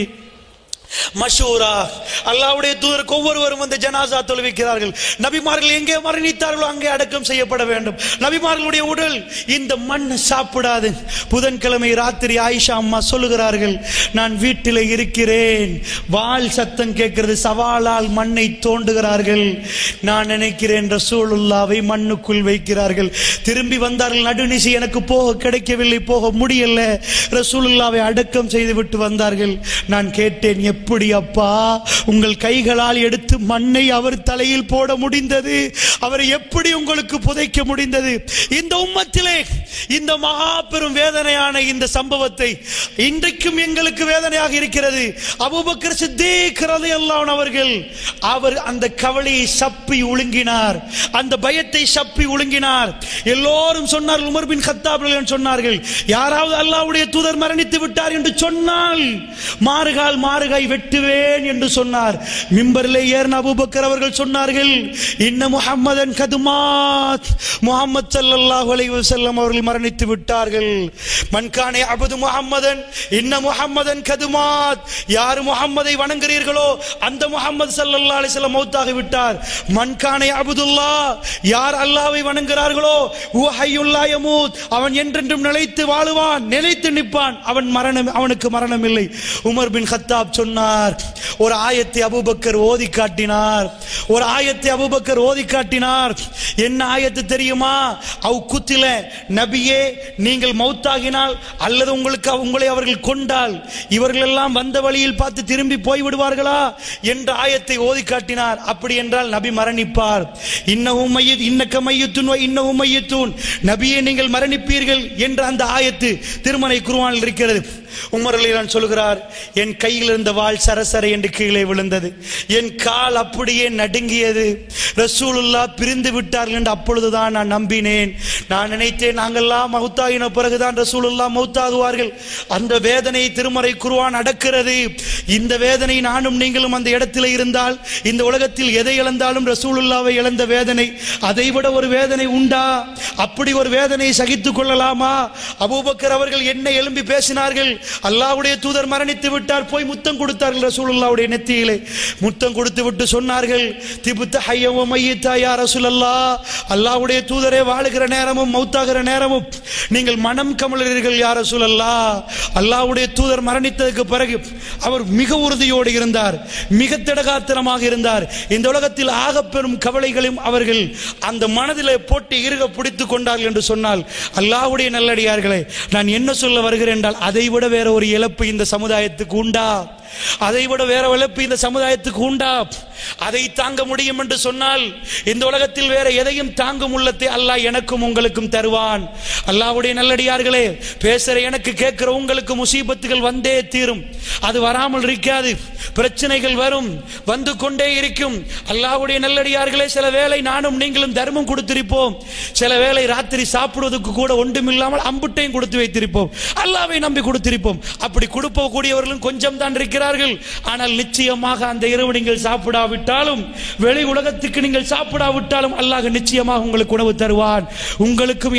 Speaker 3: மஷூரா, அல்லாஹ்வுடைய தூதருக்கு ஒவ்வொருவரும் வந்து ஜனாசா தொழுவிக்கிறார்கள். நபிமார்கள் எங்கே மரணித்தார்களோ அங்கே அடக்கம் செய்யப்பட வேண்டும். நபிமார்களுடைய உடல் இந்த மண் சாப்பிடாது. புதன்கிழமை ராத்திரி ஆயிஷா அம்மா சொல்லுகிறார்கள், நான் வீட்டில் இருக்கிறேன், வாள் சத்தம் கேட்கிறது, சவாலால் மண்ணை தோண்டுகிறார்கள். நான் நினைக்கிறேன் ரசூலுல்லாவை மண்ணுக்குள் வைக்கிறார்கள். திரும்பி வந்தார்கள், நடுநிசி எனக்கு போக கிடைக்கவில்லை, போக முடியல, ரசூலுல்லாவை அடக்கம் செய்து விட்டு வந்தார்கள். நான் கேட்டேன், எப்படி அப்பா உங்கள் கைகளால் எடுத்து மண்ணை அவர் தலையில் போட முடிந்தது? அவரை எப்படி உங்களுக்கு புதைக்க முடிந்தது? இந்த உம்மத்திலே இந்த மகா பெரும் வேதனையான இந்த சம்பவத்தை இன்றைக்கும் எங்களுக்கு வேதனையாக இருக்கிறது. அபூபக்கர் சித்தீக் ரலியல்லாஹு அன்ஹு அவர்கள் அவர் அந்த கவலையை சப்பி ஒழுங்கினார், அந்த பயத்தை சப்பி ஒழுங்கினார். எல்லோரும் சொன்னார்கள், உமர் பின் கத்தாப் சொன்னார்கள், யாராவது அல்லாஹ்வுடைய தூதர் மரணித்து விட்டார் என்று சொன்னால் மாறுகால் மாறுகாய் வெட்டுவேன் என்று சொன்னார். மிம்பரிலே ஏறின அபூபக்கர் அவர்கள் சொன்னார்கள், இன்ன முஹம்மதன் கதுமாத், முஹம்மது ஸல்லல்லாஹு அலைஹி வஸல்லம் அவர்கள் மரணித்து விட்டார்கள். மன் கான யஅபுது முஹம்மதன் இன்ன முஹம்மதன் கதுமாத், யார் முஹம்மதை வணங்குகிறீர்களோ அந்த முஹம்மது ஸல்லல்லாஹு அலைஹி வஸல்லம் மௌத்தாகி விட்டார். மன் கான யஅபுதுல்லாஹ், யார் அல்லாஹ்வை வணங்குகிறார்களோ ஹுவ ஹய்யுல் லா யமூத், அவன் என்றென்றும் நிலைத்து வாழுவான், நிலைத்து நிற்பான், அவன் மரணம், அவனுக்கு மரணம் இல்லை. உமர் பின் கத்தாப் சொன்னார், ஒரு ஆயத்தை அபூபக்கர் ஓதி காட்டினார், ஒரு ஆயத்தை அபூபக்கர் ஓதி காட்டினார். என்ன ஆயத்து தெரியுமா? அவ் குத்தில, நபியே நீங்கள் மௌத்தாகினால் அல்லது உங்களுக்கு உங்களை அவர்கள் கொண்டால் இவர்கள் எல்லாம் வந்த வழியில் பார்த்து திரும்பி போய் விடுவார்களா என்ற ஆயத்தை ஓதி காட்டினார். அப்படி என்றால் நபி மரணிப்பார். இன்னஹு மய்யித் இன்னக மய்யித்துன் வ இன்னஹு மய்யித்துன், நபியே நீங்கள் மரணிப்பீர்கள் என்ற அந்த ஆயத்து திருமறை குர்ஆனில் இருக்கிறது. உமர் ரலியல்லாஹு சொல்கிறார், என் கையில் இருந்த வாள் சரசர என்று கீழே விழுந்தது, என் கால் அப்படியே நடுங்கியது. ரசூலுல்லாஹ் பிரிந்து விட்டார்கள் என்று அப்பொழுதுதான் நான் நம்பினேன். நான் நினைத்தேன் நாங்கள்லாம் மௌத்தாகின பிறகுதான் ரசூலுல்லாஹ் மௌத்தாகுவார்கள். அந்த வேதனை திருமறை குர்ஆன் அடக்கிறது. இந்த வேதனை நானும் நீங்களும் அந்த இடத்தில் இருந்தால், இந்த உலகத்தில் எதை இழந்தாலும் ரசூலுல்லாவை இழந்த வேதனை, அதைவிட ஒரு வேதனை உண்டா? அப்படி ஒரு வேதனை சகித்துக் கொள்ளலாமா? அபூபக்கர் அவர்கள் என்ன எழும்பி பேசினார்கள், அல்லாஹ்வுடைய தூதர் மரணித்து விட்டார், போய் முத்தம் கொடுத்தார்கள் ரசூலுல்லாஹ்வுடைய நெத்தியிலே. முத்தம் கொடுத்து விட்டு சொன்னார்கள், திபுத்த ஹய்ய வ மய்யித்தா யா ரசூலல்லாஹ், அல்லாஹ்வுடைய தூதரே வாழுகிற நேரமும் மௌத்தாகிற நேரமும் நீங்கள் மனம் கமலறீர்கள் யா ரசூலல்லாஹ். அல்லாஹ்வுடைய தூதர் மரணித்ததற்கு பிறகு அவர் மிக உறுதியோடு இருந்தார், மிக திடகாத்திரமாக இருந்தார். இந்த உலகத்தில் ஆக பெரும் கவலைகளையும் அவர்கள் அந்த மனதிலே போட்டு இறுக பிடித்துக் கொண்டார்கள் என்று சொன்னால், அல்லாஹ்வுடைய நல்லடியார்களே, நான் என்ன சொல்ல வருகிறேன் என்றால், அதை விட வேற ஒரு இழப்பு இந்த சமுதாயத்துக்கு உண்டா? அதை விட வேற இழப்பு இந்த சமுதாயத்துக்கு உண்டா? அதை தாங்க முடியும் என்று சொன்னால் இந்த உலகத்தில் வேற எதையும் தாங்கும் உள்ளத்தை அல்லாஹ் எனக்கும் உங்களுக்கும் தருவான். அல்லாஹ்வுடைய நல்லடியார்களே, பேசுற எனக்கு கேட்கிற உங்களுக்கு முசீபத்துகள் வந்தே தீரும். அது வராமல் இருக்காது, பிரச்சனைகள் வரும், வந்து கொண்டே இருக்கும். அல்லாஹ்வுடைய நல்லடியார்களே, சில வேளை நானும் நீங்களும் தர்மம் கொடுத்திருப்போம், சில வேளை ராத்திரி சாப்பிடுவதற்கு கூட ஒன்றும் இல்லாமல் அம்புட்டையும் கொடுத்து வைத்திருப்போம், அல்லாஹ்வை நம்பி கொடுத்திருப்போம். அப்படி கொடுப்ப கூடியவர்களும் கொஞ்சம் தான் இருக்கிறார்கள். ஆனால் நிச்சயமாக அந்த இரவு நீங்கள் சாப்பிடாவிட்டாலும், வெளி உலகத்துக்கு நீங்கள் சாப்பிடாவிட்டாலும், அல்லாஹ் நிச்சயமாக உங்களுக்கு உணவு தருவான். உங்களுக்கும் எனக்கும்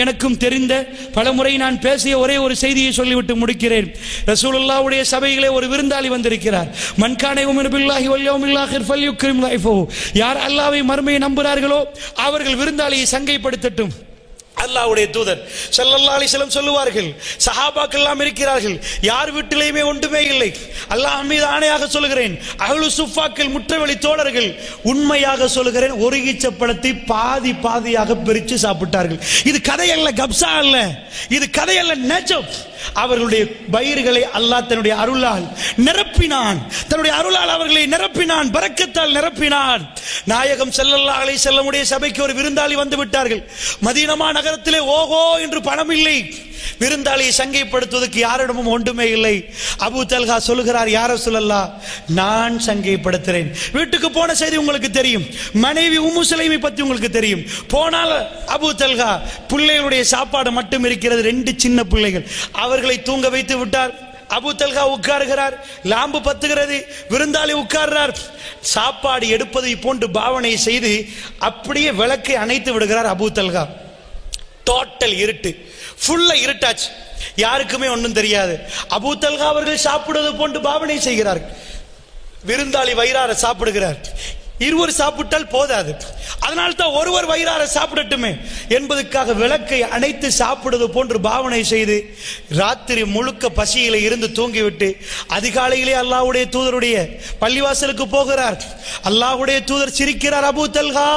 Speaker 3: தெரிந்த பலமுறை நான் பேசிய ஒரே ஒரு செய்தியை சொல்லிவிட்டு முடிக்கிறேன். ரசூலுல்லாஹ்வுடைய சபையிலே ஒரு விருந்தாளி வந்திருக்கிறார். மன் கான யுமினு பில்லாஹி வல் யௌமில் ஆகிர் ஃபல்யுக்ரிம் லைஃபஹு. யார் அல்லாஹ்வை மறுமையை நம்புகிறார்களோ அவர்கள் விருந்தாளியை சங்கைப்படுத்தட்டும். அல்லாஹ்வுடைய தூதர் ஸல்லல்லாஹு அலைஹி வஸல்லம் சொல்லுவார்கள், சஹாபாக்கள் எல்லாம் இருக்கிறார்கள், யார் வீட்டிலேயுமே ஒன்றுமே இல்லை. அல்லாஹ் மீது ஆணையாக சொல்கிறேன், அஹ்லு சுஃபாக்கள் முற்றவெளி தோழர்கள், உண்மையாக சொல்கிறேன், ஒரு ஈச்சப்பழத்தை பாதி பாதியாக பிரித்து சாப்பிட்டார்கள். இது கதையல்ல, கப்சா அல்ல, இது கதையல்ல, நெஜம். அவர்களுடைய வயிறுகளை அல்லாஹ் தன்னுடைய அருளால் நிரப்பினான், தன்னுடைய அருளால் அவர்களை நிரப்பினான், பரக்கத்தால் நிரப்பினான். நாயகம் ஸல்லல்லாஹு அலைஹி வஸல்லம் உடைய சபைக்கு ஒரு விருந்தாளி வந்து விட்டார்கள். மதீனா நகரத்திலே ஓஹோ என்று பணம் இல்லை, விருந்தாளியை சங்கைப்படுத்துவதற்கு யாரிடமும் ஒன்றுமே இல்லை. அபூ தல்ஹா சொல்லுகிறார், யா ரசூலல்லாஹ், நான் சங்கைப்படுத்துறேன். வீட்டுக்கு போன செய்தி உங்களுக்கு தெரியும், மனைவி உம்மு சுலைமை பத்தி உங்களுக்கு தெரியும். போனால் அபூ தல்ஹா, பிள்ளைகளுடைய சாப்பாடு மட்டும் இருக்கிறது, ரெண்டு சின்ன பிள்ளைகள், அவர்களை தூங்க வைத்து விட்டார். அபூ தல்ஹா உட்காருகிறார், லாம்பு பத்துகிறது, விருந்தாளி உட்கார்றார். சாப்பாடு எடுப்பதை போன்று பாவனை செய்து அப்படியே விளக்கை அணைத்து விடுகிறார் அபூ தல்ஹா. டோட்டல் இருட்டு, ஃபுல்லா இருட்டாச்சு, யாருக்குமே ஒன்றும் தெரியாது. அபூ தல்ஹா அவர்கள் சாப்பிடுவது போன்று பாவனை செய்கிறார்கள். விருந்தாளி வயிறார சாப்பிடுகிறார். இருவர் சாப்பிட்டால் போதாது, அதனால் தான் ஒருவர் வயிறார சாப்பிடட்டுமே என்பதற்காக விளக்கை அணைத்து சாப்பிடுவது போன்று பாவனை செய்து ராத்திரி முழுக்க பசியில இருந்து தூங்கிவிட்டு அதிகாலையிலே அல்லாஹ்வுடைய தூதருடைய பள்ளிவாசலுக்கு போகிறார். அல்லாஹ்வுடைய தூதர் சிரிக்கிறார், அபூ தல்ஹா,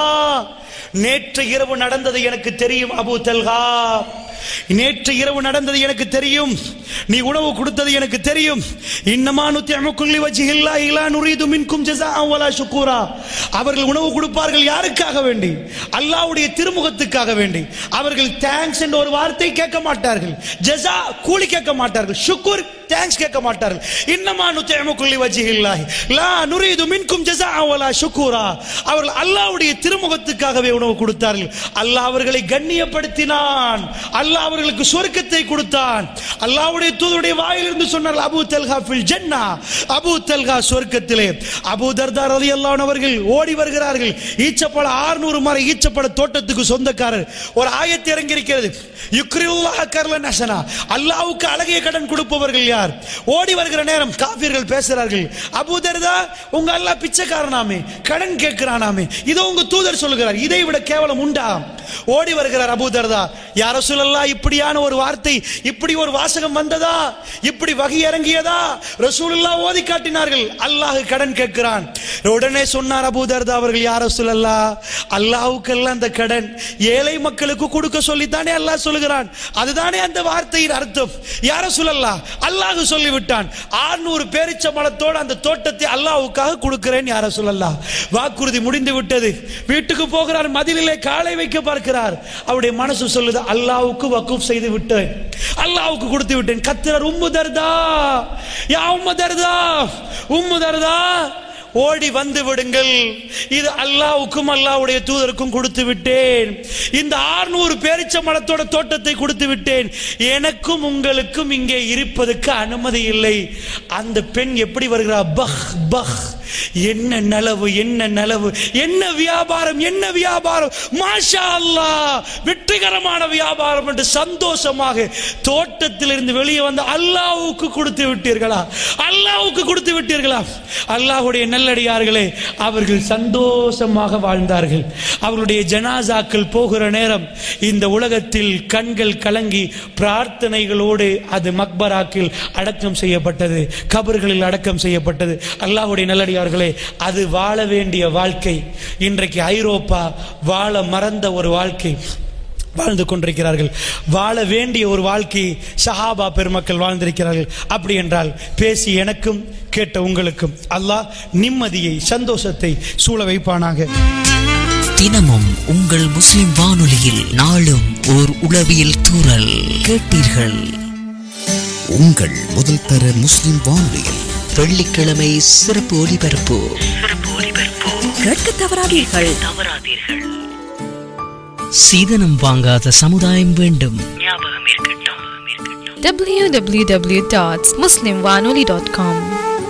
Speaker 3: நேற்று இரவு நடந்தது எனக்கு தெரியும் அபூ தல்ஹா, நேற்று இரவு நடந்தது எனக்கு தெரியும், நீ உணவு கொடுத்தது எனக்கு தெரியும். இன்னமா நுத்இமுக்கும் லிவஜ்ஹில்லாஹி லா நுரீது மின்கும் ஜஸாஅன் வலா ஷுக்கூரா. அவர்கள் உணவு கொடுப்பார்கள் யாருக்காக வேண்டி? அல்லாஹ்வுடைய திருமுகத்துக்காக வேண்டி. அவர்கள் தேங்க்ஸ் என்ற ஒரு வார்த்தை கேட்க மாட்டார்கள், ஜஸா கூலி கேட்க மாட்டார்கள், ஷுக்கூர் தேங்க்ஸ் கேட்க மாட்டார்கள். இன்னமா நுத்இமுக்கும் லிவஜ்ஹில்லாஹி லா நுரீது மின்கும் ஜஸாஅன் வலா ஷுக்கூரா. அவர்கள் அல்லாஹ்வுடைய திருமுகத்துக்காகவே உணவு கொடுத்தார்கள். அல்லாஹ் அவர்களை கண்ணியப்படுத்தினான், அல்லாஹ் அவர்களுக்கு சொர்க்கத்தை கொடுத்தான். அல்லாஹ்வுடைய தூதருடைய வாயிலிருந்து சொன்னார்கள், Abu Talha fill ஜன்னah, Abu Talha சொர்க்கத்திலே. அபூ தர்தா ரலியல்லாஹு அன்ஹு அவர்கள் ஓடி வருகிறார்கள். ஈச்சப்பழ அறுநூறு மர ஈச்சப்பழ தோட்டத்துக்கு சொந்தக்காரர். ஒரு ஆயத்து இறங்கி இருக்கிறது, யுக்ரில்லாஹ கர்லன் ஹஸனா, அல்லாஹ்வுக்கு அழகிய கடன் கொடுப்பவர்கள் யார்? ஓடி வருகிற நேரம் காஃபிர்கள் பேசுகிறார்கள், அபூ தர்தா, உங்க அல்லாஹ் பிச்சைக்காரனாமே, கடன் கேட்கிறானாமே, இதோ உங்க தூதர் சொல்லுகிறார், இதை விட கேவலம் உண்டா? ஓடி வருகிறார் அபூ தர்தா, யா ரசூலல்லாஹ், இப்படியான ஒரு வார்த்தை, இப்படி ஒரு வாசகம் வந்ததா, இப்படி வகை இறங்கியதா? ரசூலுல்லாஹ் ஓதி காட்டினார்கள், அல்லாஹ் கடன் கேட்கிறான். உடனே சொன்னார் அபூ தர்தா அவர்கள், யா ரசூலல்லாஹ், அல்லாஹ்வுக்கெல்லாம் அந்த கடன் ஏழை மக்களுக்கு கொடுக்க சொல்லித்தானே அல்லாஹ் சொல்லுகிறான், அதுதானே அந்த வார்த்தையின் அர்த்தம். யா ரசூலல்லாஹ், அல்லாஹ் சொல்லிவிட்டான், ஆறுநூறு பேரிச்ச மரத்தோடு அந்த தோட்டத்தை அல்லாஹ்வுக்காக கொடுக்கிறேன் யா ரசூலல்லாஹ். வாக்குறுதி முடிந்து விட்டது. வீட்டுக்கு போகிறார், மதிலிலே காலை வைக்க பார்க்கிறார். அவருடைய மனசு சொல்லுது, அல்லாஹ்வுக்கு வக்ஃப் செய்து விட்டேன், அல்லாஹ்வுக்கு கொடுத்து விட்டேன். கத்திரர், உம்மு தர்தா, யா உம்மு தர்தா, உம்மு தர்தா, ஓடி வந்து விடுங்கள், இது அல்லாஹ்வுக்கும் அல்லாஹ்வுடைய தூதருக்கும் கொடுத்து விட்டேன், இந்த ஆறுநூறு பேரிச்ச மரத்தோட தோட்டத்தை கொடுத்து விட்டேன், எனக்கும் உங்களுக்கும் இங்கே இருப்பதற்கு அனுமதி இல்லை. அந்த பெண் எப்படி வருகிறார், பஹ் பஹ், என்ன நலவு, என்ன நலவு, என்ன வியாபாரம், என்ன வியாபாரம், மாஷா அல்லாஹ், வெற்றிகரமான வியாபாரம் என்று சந்தோஷமாக தோட்டத்திலிருந்து வெளியே வந்து, அல்லாஹ்வுக்கு கொடுத்து விட்டீர்களா, அல்லாஹ்வுக்கு கொடுத்து விட்டீர்களா? அல்லாஹ்வுடைய நல்லடியார்களே, அவர்கள் சந்தோஷமாக வாழ்ந்தார்கள். அவர்களுடைய ஜனாசாக்கள் போகிற நேரம் இந்த உலகத்தில் கண்கள் கலங்கி பிரார்த்தனைகளோடு அது மக்பராக்கில் அடக்கம் செய்யப்பட்டது, கபர்களில் அடக்கம் செய்யப்பட்டது. அல்லாஹ்வுடைய நல்லடியார்களே, அது வாழ வேண்டிய வாழ்க்கை இன்றைக்கு ஐரோப்பா வாழ மறந்த ஒரு வாழ்க்கை வாழ்ந்து கொண்டிருக்கிறார்கள். வாழ வேண்டிய ஒரு வாழ்க்கை சஹாபா பெருமக்கள் வாழ்ந்திருக்கிறார்கள். அப்படி என்றால் பேசி எனக்கும் கேட்ட உங்களுக்கும் அல்லாஹ் நிம்மதியை, சந்தோஷத்தை சூழ வைப்பானாக.
Speaker 2: தினமும் உங்கள் முஸ்லிம் வானொலியில் நாளும் ஓர் உளவியல் தூறல் கேட்டீர்கள்.
Speaker 4: உங்கள் முதல் தர முஸ்லிம் வானொலியில்
Speaker 2: வெள்ளிக்கிழமை சிறப்பு ஒலிபரப்பு.
Speaker 5: கேட்க தவறாதீர்கள்.
Speaker 2: சீதனம் வாங்காத சமுதாயம் வேண்டும்.
Speaker 5: டபிள்யூ டபிள்யூ டபிள்யூ டாட் முஸ்லிம் வானொலி டாட் காம்.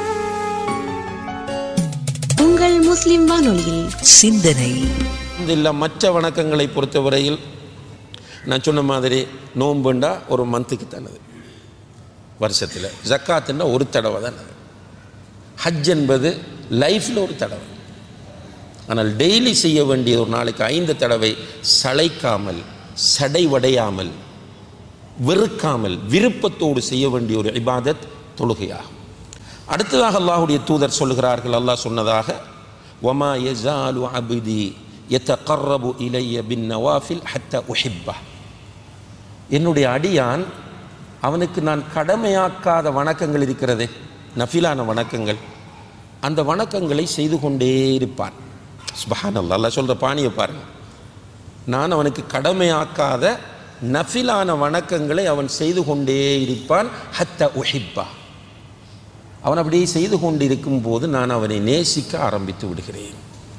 Speaker 5: உங்கள் முஸ்லிம் வானொலியில்
Speaker 2: சிந்தனை.
Speaker 6: இல்ல மற்ற வணக்கங்களை பொறுத்தவரையில் நான் சொன்ன மாதிரி நோம்புண்டா ஒரு மந்த்துக்கு தானது வருஷத்தில், ஜக்காத்துன்னா ஒரு தடவை தான் அது. ஹஜ் என்பது லைஃப்பில் ஒரு தடவை. ஆனால் டெய்லி செய்ய வேண்டிய ஒரு நாளைக்கு ஐந்து தடவை சளைக்காமல், சடைவடையாமல், வெறுக்காமல், விருப்பத்தோடு செய்ய வேண்டிய ஒரு இபாதத் தொழுகையாகும். அடுத்ததாக அல்லாஹுடைய தூதர் சொல்கிறார்கள், அல்லாஹ் சொன்னதாக, வமா யஸாலு அப்தி யதகர்ரபு இலைய பின் நவாஃபில் ஹத்தா உஹிப்பா. என்னுடைய அடியான் அவனுக்கு நான் கடமையாக்காத வணக்கங்கள் இருக்கிறதே, நஃபிலான வணக்கங்கள், அந்த வணக்கங்களை செய்து கொண்டே இருப்பான். சுப்ஹானல்லாஹ், அல்லாஹ் சொல்கிற பாணியை பாருங்கள். நான் அவனுக்கு கடமையாக்காத நஃபிலான வணக்கங்களை அவன் செய்து கொண்டே இருப்பான். ஹத்தா உஹிப்பா, அவன் அப்படியே செய்து கொண்டிருக்கும் போது நான் அவனை நேசிக்க ஆரம்பித்து விடுகிறேன்.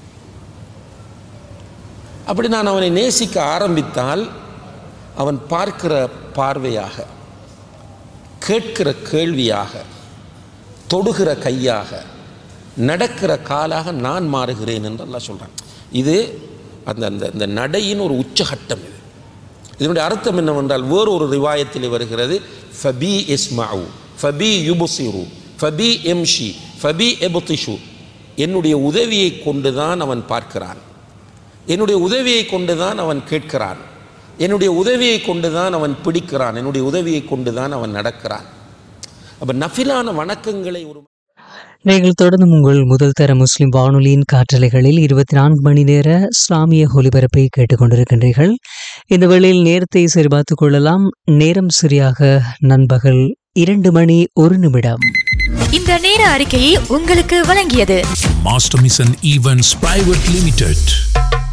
Speaker 6: அப்படி நான் அவனை நேசிக்க ஆரம்பித்தால் அவன் பார்க்கிற பார்வையாக, கேட்கிற கேள்வியாக, தொடுகிற கையாக, நடக்கிற காலாக நான் மாறுகிறேன் என்று அல்லாஹ் சொல்கிறான். இது அந்த அந்த அந்த நடையின் ஒரு உச்சகட்டம். இது இதனுடைய அர்த்தம் என்னவென்றால், வேறொரு ரிவாயத்தில் வருகிறது, ஃபபி இஸ்மஉ ஃபபி யுபசிரு ஃபபி எம்ஷி ஃபபி எபுதிஷு. என்னுடைய உதவியை கொண்டுதான் அவன் பார்க்கிறான், என்னுடைய உதவியை கொண்டுதான் அவன் கேட்கிறான், என்னுடைய உதவியை கொண்டுதான் அவன் பிடிக்கிறான், என்னுடைய உதவியை கொண்டுதான் அவன் நடக்கிறான். அப்போ நஃபிலான வணக்கங்களை ஒரு
Speaker 2: நீங்கள் தொடர்ந்து உங்கள் முதல் தர முஸ்லிம் வானொலியின் காற்றலைகளில் இருபத்தி நான்கு மணி நேர இஸ்லாமிய ஒலிபரப்பை கேட்டுக்கொண்டிருக்கின்றீர்கள். இந்த வேளையில் நேரத்தை சரிபார்த்துக் கொள்ளலாம். நேரம் சரியாக நண்பகல் இரண்டு மணி ஒரு நிமிடம்.
Speaker 5: இந்த நேர அறிக்கையை உங்களுக்கு வழங்கியது
Speaker 7: Master Mission Events Private Limited.